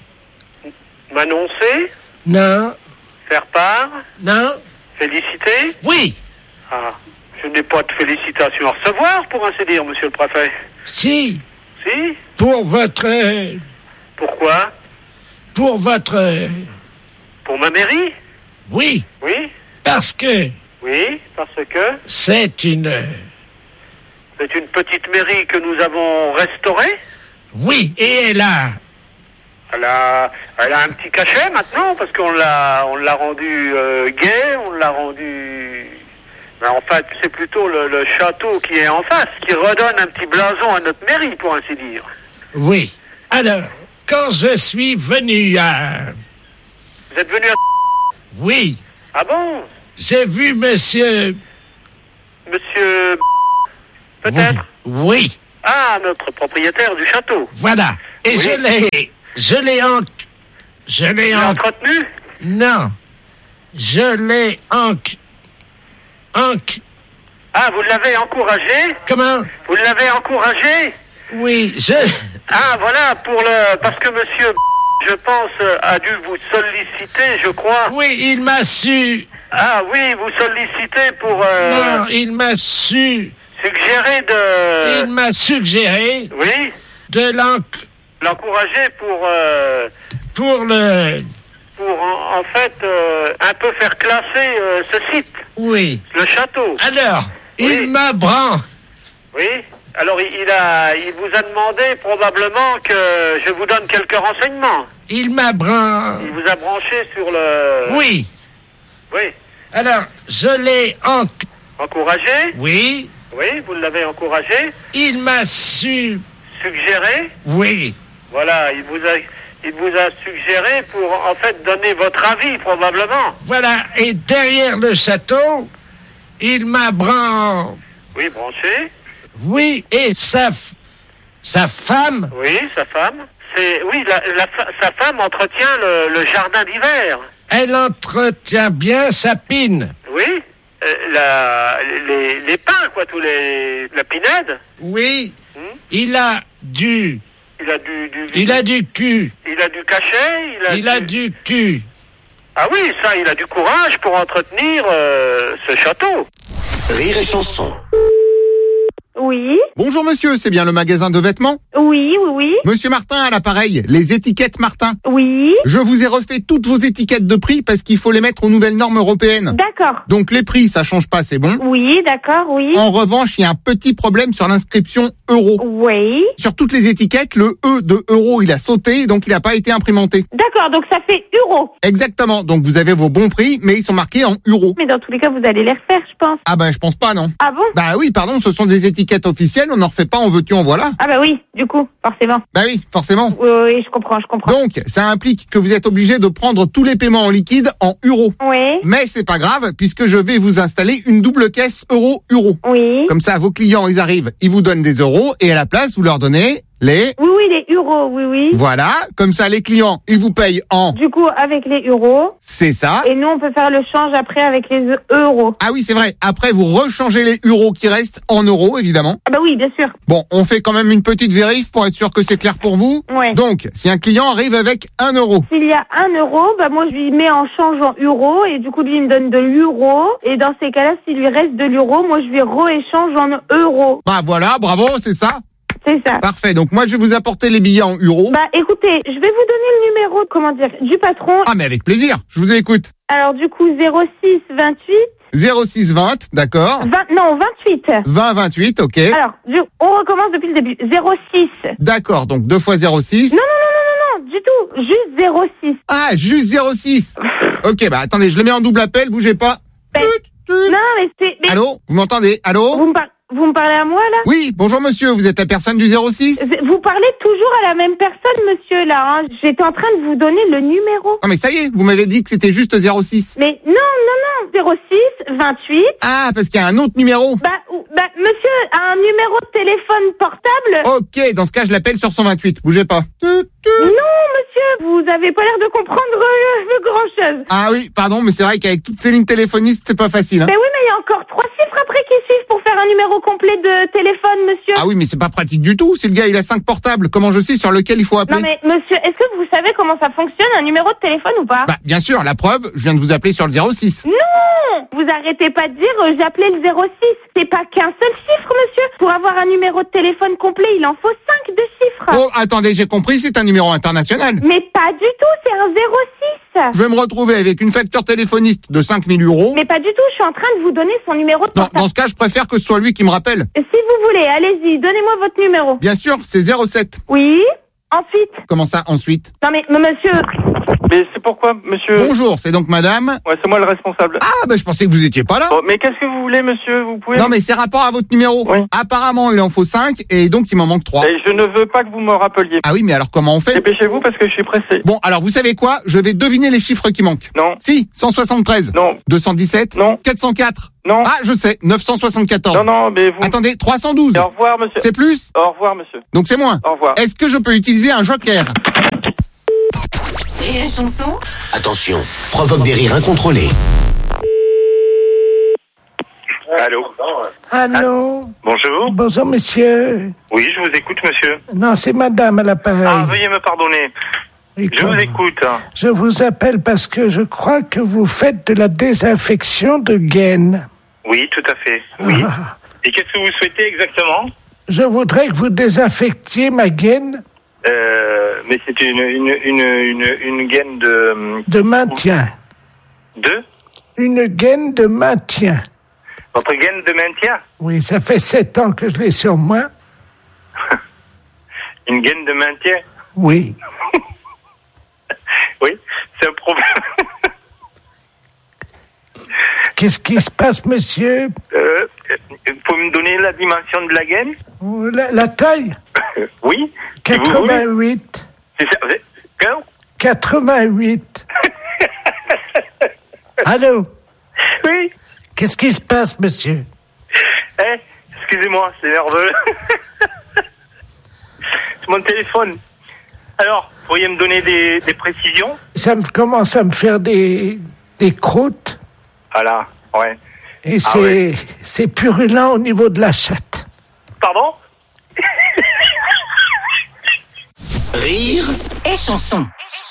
S3: M'annoncer?
S1: Non,
S3: Faire part?
S1: non,
S3: Féliciter?
S1: oui,
S3: Ah, je n'ai pas de félicitations à recevoir, pour ainsi dire, monsieur le préfet.
S1: si,
S3: Si?
S1: pour votre...
S3: Pourquoi?
S1: Pour votre...
S3: Pour ma mairie?
S1: Oui,
S3: Oui?
S1: parce que
S3: Oui, parce que
S1: c'est une...
S3: c'est une petite mairie que nous avons restaurée.
S1: Oui, et elle a...
S3: Elle a, elle a un petit cachet maintenant, parce qu'on l'a, on l'a rendu euh, gai, on l'a rendu... Mais en fait, c'est plutôt le, le château qui est en face, qui redonne un petit blason à notre mairie, pour ainsi dire.
S1: Oui. Alors, quand je suis venu à...
S3: Vous êtes venu à...
S1: Oui,
S3: Ah bon?
S1: j'ai vu monsieur...
S3: Monsieur... Peut-être?
S1: Oui,
S3: Ah, notre propriétaire du château.
S1: voilà. Et
S3: Oui.
S1: je l'ai... Je l'ai en... Je l'ai
S3: Vous
S1: en...
S3: l'avez entretenu?
S1: Non. Je l'ai en... En...
S3: Ah, vous l'avez encouragé?
S1: Comment?
S3: Vous l'avez encouragé?
S1: Oui, je...
S3: Ah, voilà, pour le... Parce que monsieur, je pense, a dû vous solliciter, je crois.
S1: Oui, il m'a su...
S3: Ah oui, vous sollicitez pour... euh,
S1: Non, il m'a su...
S3: suggérer de...
S1: Il m'a suggéré
S3: Oui,
S1: de l'en...
S3: l'encourager pour... euh,
S1: Pour le...
S3: pour en, en fait euh, un peu faire classer euh, ce site,
S1: Oui.
S3: le château.
S1: Alors,
S3: Oui.
S1: il m'a bran...
S3: Oui. Alors il, il a, il vous a demandé probablement que je vous donne quelques renseignements.
S1: Il m'a bran...
S3: Il vous a branché sur le...
S1: Oui.
S3: Oui.
S1: Alors, je l'ai en...
S3: Encouragé?
S1: Oui.
S3: Oui, vous l'avez encouragé.
S1: Il m'a su...
S3: Suggéré?
S1: Oui.
S3: Voilà, il vous a, il vous a suggéré pour en fait donner votre avis probablement.
S1: Voilà. Et derrière le château, il m'a bran...
S3: Oui, branché.
S1: Oui, et sa... f- Sa femme...
S3: Oui, sa femme. C'est oui, la, la fa- sa femme entretient le, le jardin d'hiver.
S1: Elle entretient bien sa pine.
S3: Oui, euh, la, les, les pins quoi, tous les la pinède.
S1: Oui.
S3: Hmm.
S1: Il a du...
S3: Il a du, du
S1: Il a du cul.
S3: il a du cachet. Il a
S1: Il a du cul.
S3: Ah oui, ça, il a du courage pour entretenir euh, ce château.
S4: Rire et chanson.
S5: Oui,
S7: Bonjour monsieur, c'est bien le magasin de vêtements?
S5: oui, oui, oui.
S7: Monsieur Martin à l'appareil, les étiquettes Martin.
S5: Oui.
S7: Je vous ai refait toutes vos étiquettes de prix parce qu'il faut les mettre aux nouvelles normes européennes.
S5: D'accord.
S7: Donc les prix, ça change pas, c'est bon.
S5: Oui, d'accord, oui.
S7: En revanche, il y a un petit problème sur l'inscription euro.
S5: Oui.
S7: Sur toutes les étiquettes, le E de euro, il a sauté, donc il n'a pas été imprimanté.
S5: D'accord, donc ça fait euro.
S7: Exactement, donc vous avez vos bons prix, mais ils sont marqués en euros.
S5: Mais dans tous les cas, vous allez les refaire, je pense.
S7: Ah ben je pense pas, non.
S5: Ah bon?
S7: Bah oui, pardon, ce sont des étiquettes officielles, on n'en refait pas, en veux-tu, en voilà.
S5: Ah bah oui, du coup, forcément.
S7: Bah oui, forcément.
S5: Oui, oui, je comprends, je comprends.
S7: Donc, ça implique que vous êtes obligé de prendre tous les paiements en liquide en euros.
S5: Oui.
S7: Mais c'est pas grave, puisque je vais vous installer une double caisse euro-euro.
S5: Oui.
S7: Comme ça, vos clients, ils arrivent, ils vous donnent des euros, et à la place, vous leur donnez les...
S5: Oui, oui, les euros, oui, oui.
S7: Voilà, comme ça, les clients, ils vous payent en...
S5: Du coup, avec les euros.
S7: C'est ça.
S5: Et nous, on peut faire le change après avec les e- euros.
S7: Ah oui, c'est vrai. Après, vous rechangez les euros qui restent en euros, évidemment.
S5: Ah bah oui, bien sûr.
S7: Bon, on fait quand même une petite vérif pour être sûr que c'est clair pour vous.
S5: Ouais.
S7: Donc, si un client arrive avec un euro,
S5: S'il y a un euro, bah moi, je lui mets en change en euros. Et du coup, lui, il me donne de l'euro. Et dans ces cas-là, s'il lui reste de l'euro, moi, je lui re-échange en euros.
S7: bah voilà, bravo, c'est ça.
S5: C'est ça.
S7: Parfait. Donc moi, je vais vous apporter les billets en euros.
S5: Bah écoutez, je vais vous donner le numéro, comment dire, du patron.
S7: Ah, mais avec plaisir. Je vous écoute.
S5: Alors du coup, zéro six vingt-huit.
S7: zéro six vingt, d'accord.
S5: vingt, non, vingt-huit.
S7: vingt vingt-huit, ok.
S5: Alors, du, on recommence depuis le début. zéro six.
S7: D'accord, donc deux fois zéro six.
S5: Non, non, non, non, non, non, du tout. Juste zéro six.
S7: Ah, juste zéro six. Ok, bah attendez, je le mets en double appel, bougez pas.
S5: Ben, non, mais c'est... mais-
S7: Allô, vous m'entendez? Allô?
S5: Vous me, par- Vous me parlez à moi, là?
S7: Oui, bonjour monsieur, vous êtes la personne du zéro six?
S5: Vous parlez toujours à la même personne, monsieur, là. Hein. J'étais en train de vous donner le numéro.
S7: Non mais ça y est, vous m'avez dit que c'était juste zéro six.
S5: Mais non, non, non, zéro six vingt-huit.
S7: Ah, parce qu'il y a un autre numéro.
S5: Bah, ou- bah, monsieur, un numéro de téléphone portable.
S7: Ok, dans ce cas, je l'appelle sur cent vingt-huit, bougez pas.
S5: Non, monsieur, vous avez pas l'air de comprendre euh, grand-chose.
S7: Ah oui, pardon, mais c'est vrai qu'avec toutes ces lignes téléphonistes, c'est pas facile. Hein.
S5: Mais oui, mais il y a encore trois chiffres après qui suivent pour faire un numéro complet de téléphone, monsieur.
S7: Ah oui, mais c'est pas pratique du tout. Si le gars, il a cinq portables, comment je sais sur lequel il faut appeler?
S5: Non mais monsieur, est-ce que vous savez comment ça fonctionne, un numéro de téléphone ou pas?
S7: Bah, bien sûr, la preuve, je viens de vous appeler sur le zéro six.
S5: Non! Vous arrêtez pas de dire euh, j'ai appelé le zéro six. C'est pas qu'un seul chiffre, monsieur. Pour avoir un numéro de téléphone complet, il en faut cinq de chiffres.
S7: Oh, attendez, j'ai compris, c'est un numéro international.
S5: Mais pas du tout, c'est un zéro six.
S7: Je vais me retrouver avec une facture téléphoniste de cinq mille euros.
S5: Mais pas du tout, je suis en train de vous donner son numéro de
S7: Non,
S5: portable.
S7: dans ce cas, je préfère que ce soit lui qui me rappelle.
S5: Si vous voulez, allez-y, donnez-moi votre numéro.
S7: Bien sûr, c'est zéro sept.
S5: Oui, ensuite.
S7: Comment ça, ensuite?
S5: Non mais, mais monsieur...
S2: Mais c'est pourquoi, monsieur?
S7: Bonjour, c'est donc madame?
S2: Ouais, c'est moi le responsable.
S7: Ah, bah je pensais que vous étiez pas là.
S2: Bon, mais qu'est-ce que vous voulez, monsieur? Vous pouvez...
S7: Non, mais c'est rapport à votre numéro.
S2: Oui.
S7: Apparemment, il en faut cinq et donc il m'en manque trois.
S2: Et je ne veux pas que vous me rappeliez.
S7: Ah oui, mais alors comment on fait?
S2: Dépêchez-vous parce que je suis pressé.
S7: Bon, alors vous savez quoi? Je vais deviner les chiffres qui manquent.
S2: Non.
S7: Si, cent soixante-treize.
S2: Non.
S7: deux cent dix-sept.
S2: Non.
S7: quatre cent quatre.
S2: Non.
S7: Ah, je sais, neuf cent soixante-quatorze.
S2: Non, non, mais vous...
S7: Attendez, trois cent douze.
S2: Et au revoir, monsieur.
S7: C'est plus?
S2: Au revoir, monsieur.
S7: Donc c'est moins.
S2: Au revoir.
S7: Est-ce que je peux utiliser un joker?
S11: Rire et chanson.
S4: Attention, provoque des rires incontrôlés.
S3: Allô?
S1: Allô?
S3: Bonjour.
S1: Bonjour, monsieur.
S3: Oui, je vous écoute, monsieur.
S1: Non, c'est madame à l'appareil.
S3: Ah, veuillez me pardonner.
S1: Et
S3: Je
S1: comme-
S3: vous écoute.
S1: Je vous appelle parce que je crois que vous faites de la désinfection de gaines.
S3: Oui, tout à fait. Oui.
S1: Ah.
S3: Et qu'est-ce que vous souhaitez exactement?
S1: Je voudrais que vous désinfectiez ma gaine
S3: euh, Mais c'est une, une, une, une, une gaine de...
S1: de maintien.
S3: De
S1: Une gaine de maintien.
S3: Votre gaine de maintien?
S1: Oui, ça fait sept ans que je l'ai sur moi.
S3: Une gaine de maintien?
S1: Oui.
S3: Oui, c'est un problème.
S1: Qu'est-ce qui se passe, monsieur?
S3: Euh, vous pouvez me donner la dimension de la gaine?
S1: La, la taille?
S3: Euh, Oui. si vous voulez.
S1: quatre-vingt-huit.
S3: C'est ça. c'est- Quand
S1: quatre-vingt-huit. Allô?
S3: Oui.
S1: Qu'est-ce qui se passe, monsieur?
S3: Eh, excusez-moi, c'est nerveux. C'est mon téléphone. Alors, pourriez me donner des, des précisions?
S1: Ça me commence à me faire des, des croûtes
S3: Voilà, ouais.
S1: et
S3: Ah
S1: c'est
S3: ouais.
S1: c'est purulent au niveau de la chatte.
S3: Pardon?
S4: Rire
S11: Et chanson.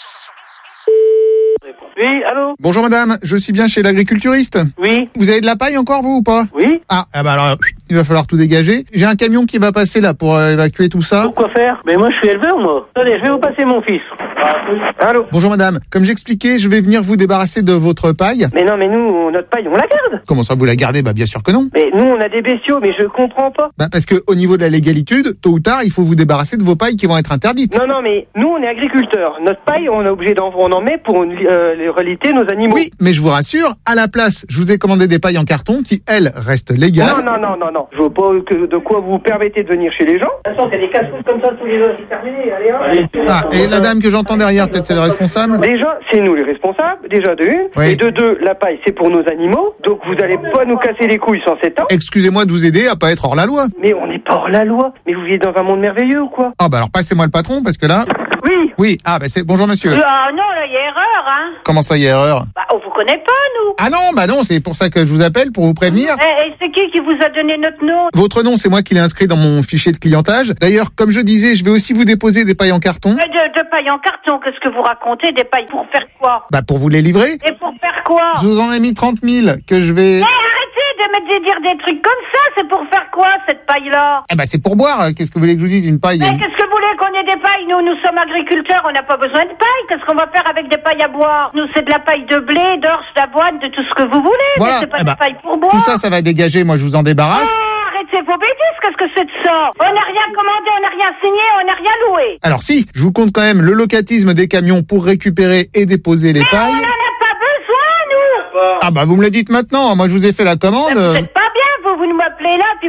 S2: Oui, allô?
S7: Bonjour madame, je suis bien chez l'agriculturiste.
S2: Oui.
S7: Vous avez de la paille encore, vous, ou pas?
S2: Oui.
S7: Ah, ah bah alors, il va falloir tout dégager. J'ai un camion qui va passer là pour euh, évacuer tout ça.
S15: Pourquoi faire? Mais moi, je suis éleveur, moi. Attendez, je vais vous passer mon fils. Allô?
S7: Bonjour madame, comme j'expliquais, je vais venir vous débarrasser de votre paille.
S15: Mais non, mais nous, notre paille, on la garde.
S7: Comment ça, vous la gardez? Bah bien sûr que non.
S15: Mais nous, on a des bestiaux, mais je comprends pas.
S7: Bah parce que au niveau de la légalitude, tôt ou tard, il faut vous débarrasser de vos pailles qui vont être interdites.
S15: Non, non, mais nous, on est agriculteurs. Notre paille, on est obligé d'en on en met pour une, euh, les reliter nos animaux.
S7: Oui, mais je vous rassure, à la place, je vous ai commandé des pailles en carton qui, elles, restent légales.
S15: Non, non, non, non, non. Je vois pas que, de quoi vous permettez de venir chez les gens. De toute façon, c'est des casse-couches comme ça tous les jours. C'est terminé, allez, hein.
S7: Ah, et la dame que j'entends derrière, peut-être c'est le responsable?
S15: Déjà, c'est nous les responsables, déjà de une.
S7: Oui.
S15: Et de deux, la paille, c'est pour nos animaux. Donc vous allez pas nous casser les couilles sans sept ans.
S7: Excusez-moi de vous aider à pas être hors la loi.
S15: Mais on n'est pas hors la loi. Mais vous vivez dans un monde merveilleux ou quoi?
S7: Ah bah alors passez-moi le patron, parce que là...
S15: Oui.
S7: Oui, ah bah c'est... Bonjour monsieur.
S8: Ah non, là, il y a erreur, hein.
S7: Comment ça, il y a erreur?
S8: Bah, on vous connaît pas, nous.
S7: Ah non, bah non, c'est pour ça que je vous appelle, pour vous prévenir.
S8: Eh, et c'est qui qui vous a donné notre nom?
S7: Votre nom, c'est moi qui l'ai inscrit dans mon fichier de clientage. D'ailleurs, comme je disais, je vais aussi vous déposer des pailles en carton.
S8: Eh, De, de paille en carton, qu'est-ce que vous racontez? Des pailles pour faire quoi?
S7: Bah pour vous les livrer.
S8: Et pour faire quoi?
S7: Je vous en ai mis trente mille que je vais...
S8: Eh, arrêtez de me dire des trucs comme ça, c'est pour faire quoi, cette paille-là?
S7: Eh bah c'est pour boire, qu'est-ce que vous voulez que je vous dise, une paille?
S8: Mais qu'est-ce que vous voulez qu'on ait des pailles? Nous, nous sommes agriculteurs, on n'a pas besoin de paille. Qu'est-ce qu'on va faire avec des pailles à boire? Nous, c'est de la paille de blé, d'orge, d'avoine, de tout ce que vous voulez.
S7: Voilà,
S8: Mais c'est pas
S7: eh
S8: des
S7: ben,
S8: pailles pour boire.
S7: Tout ça, ça va dégager, moi je vous en débarrasse.
S8: Eh, arrêtez vos bêtises, qu'est-ce que c'est de ça? On n'a rien commandé, on n'a rien signé, on n'a rien loué.
S7: Alors si, je vous compte quand même le locatisme des camions pour récupérer et déposer les
S8: Mais
S7: pailles.
S8: on n'en a pas besoin, nous.
S7: Ah bah vous me le dites maintenant, moi je vous ai fait la commande.
S8: Vous êtes pas bien, vous, vous nous m'appelez là, puis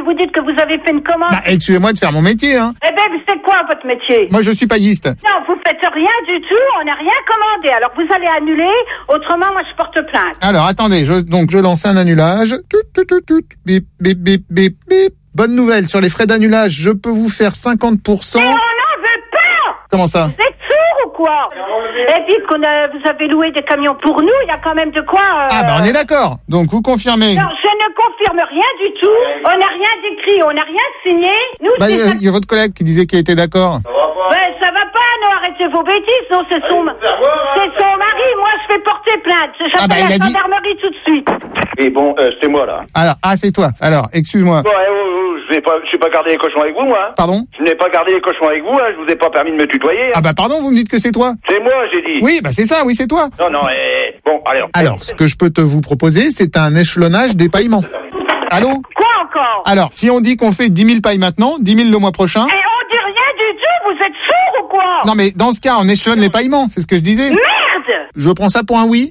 S9: vous dites que vous avez fait une commande.
S7: Bah, excusez-moi de faire mon métier, hein.
S9: Eh ben, c'est quoi votre métier?
S7: Moi, je suis pailliste.
S9: Non, vous faites rien du tout, on n'a rien commandé. Alors vous allez annuler, autrement moi je porte plainte.
S7: Alors, attendez, je, donc je lance un annulage. Tout, tout, tout, tout. Bip, bip, bip, bip, bip. Bonne nouvelle, sur les frais d'annulage, je peux vous faire cinquante pour cent.
S9: Mais on n'en veut pas!
S7: Comment ça?
S9: Vous êtes sourds ou quoi? Et puis qu'on a, vous avez loué des camions pour nous, il y a quand même de quoi... Euh...
S7: Ah bah on est d'accord, donc vous confirmez.
S9: Non, je ne confirme rien du tout, on n'a rien d'écrit, on n'a rien signé. Nous,
S7: Bah, il y, a-
S9: ça...
S7: il y a votre collègue qui disait qu'il était d'accord.
S9: Ben, ça va pas, non, arrêtez vos bêtises, non, c'est son, c'est son mari, moi je fais porter plainte, j'appelle
S7: Ah bah, il
S9: la
S7: a dit-
S9: gendarmerie tout de suite.
S19: Et bon, euh, c'est moi là.
S7: Alors, ah c'est toi, alors, excuse-moi.
S19: Bon, eh, oh, oh, je n'ai pas, je n'ai pas gardé les cochons avec vous, moi. hein.
S7: Pardon?
S19: Je n'ai pas gardé les cochons avec vous, hein. Je vous ai pas permis de me tutoyer. hein.
S7: Ah bah pardon, vous me dites que c'est toi?
S19: C'est moi, j'ai dit.
S7: Oui, bah c'est ça, oui c'est toi.
S19: Non, non, eh, bon, allez.
S7: Alors, ce que je peux te vous proposer, c'est un échelonnage des paillements. Allô?
S9: Quoi encore?
S7: Alors, si on dit qu'on fait dix mille pailles maintenant, dix mille le mois prochain...
S9: Et on dit rien du tout, vous êtes sourds ou quoi?
S7: Non mais dans ce cas, on échelonne les paillements, c'est ce que je disais.
S9: Merde!
S7: Je prends ça pour un oui.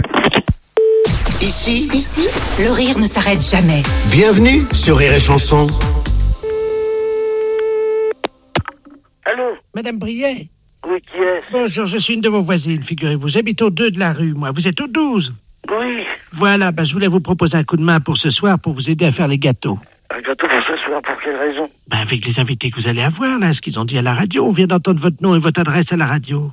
S4: Ici,
S11: Ici, le rire ne s'arrête jamais.
S4: bienvenue sur Rire et Chanson.
S1: Allô? Madame Briet?
S2: Oui, qui est-ce?
S1: Bonjour, je suis une de vos voisines, figurez-vous. J'habite au deux de la rue, moi. Vous êtes au douze?
S2: Oui.
S1: Voilà, bah, je voulais vous proposer un coup de main pour ce soir pour vous aider à faire les gâteaux.
S2: Un gâteau pour ce soir, pour quelle raison?
S1: Bah, avec les invités que vous allez avoir, là, ce qu'ils ont dit à la radio. On vient d'entendre votre nom et votre adresse à la radio.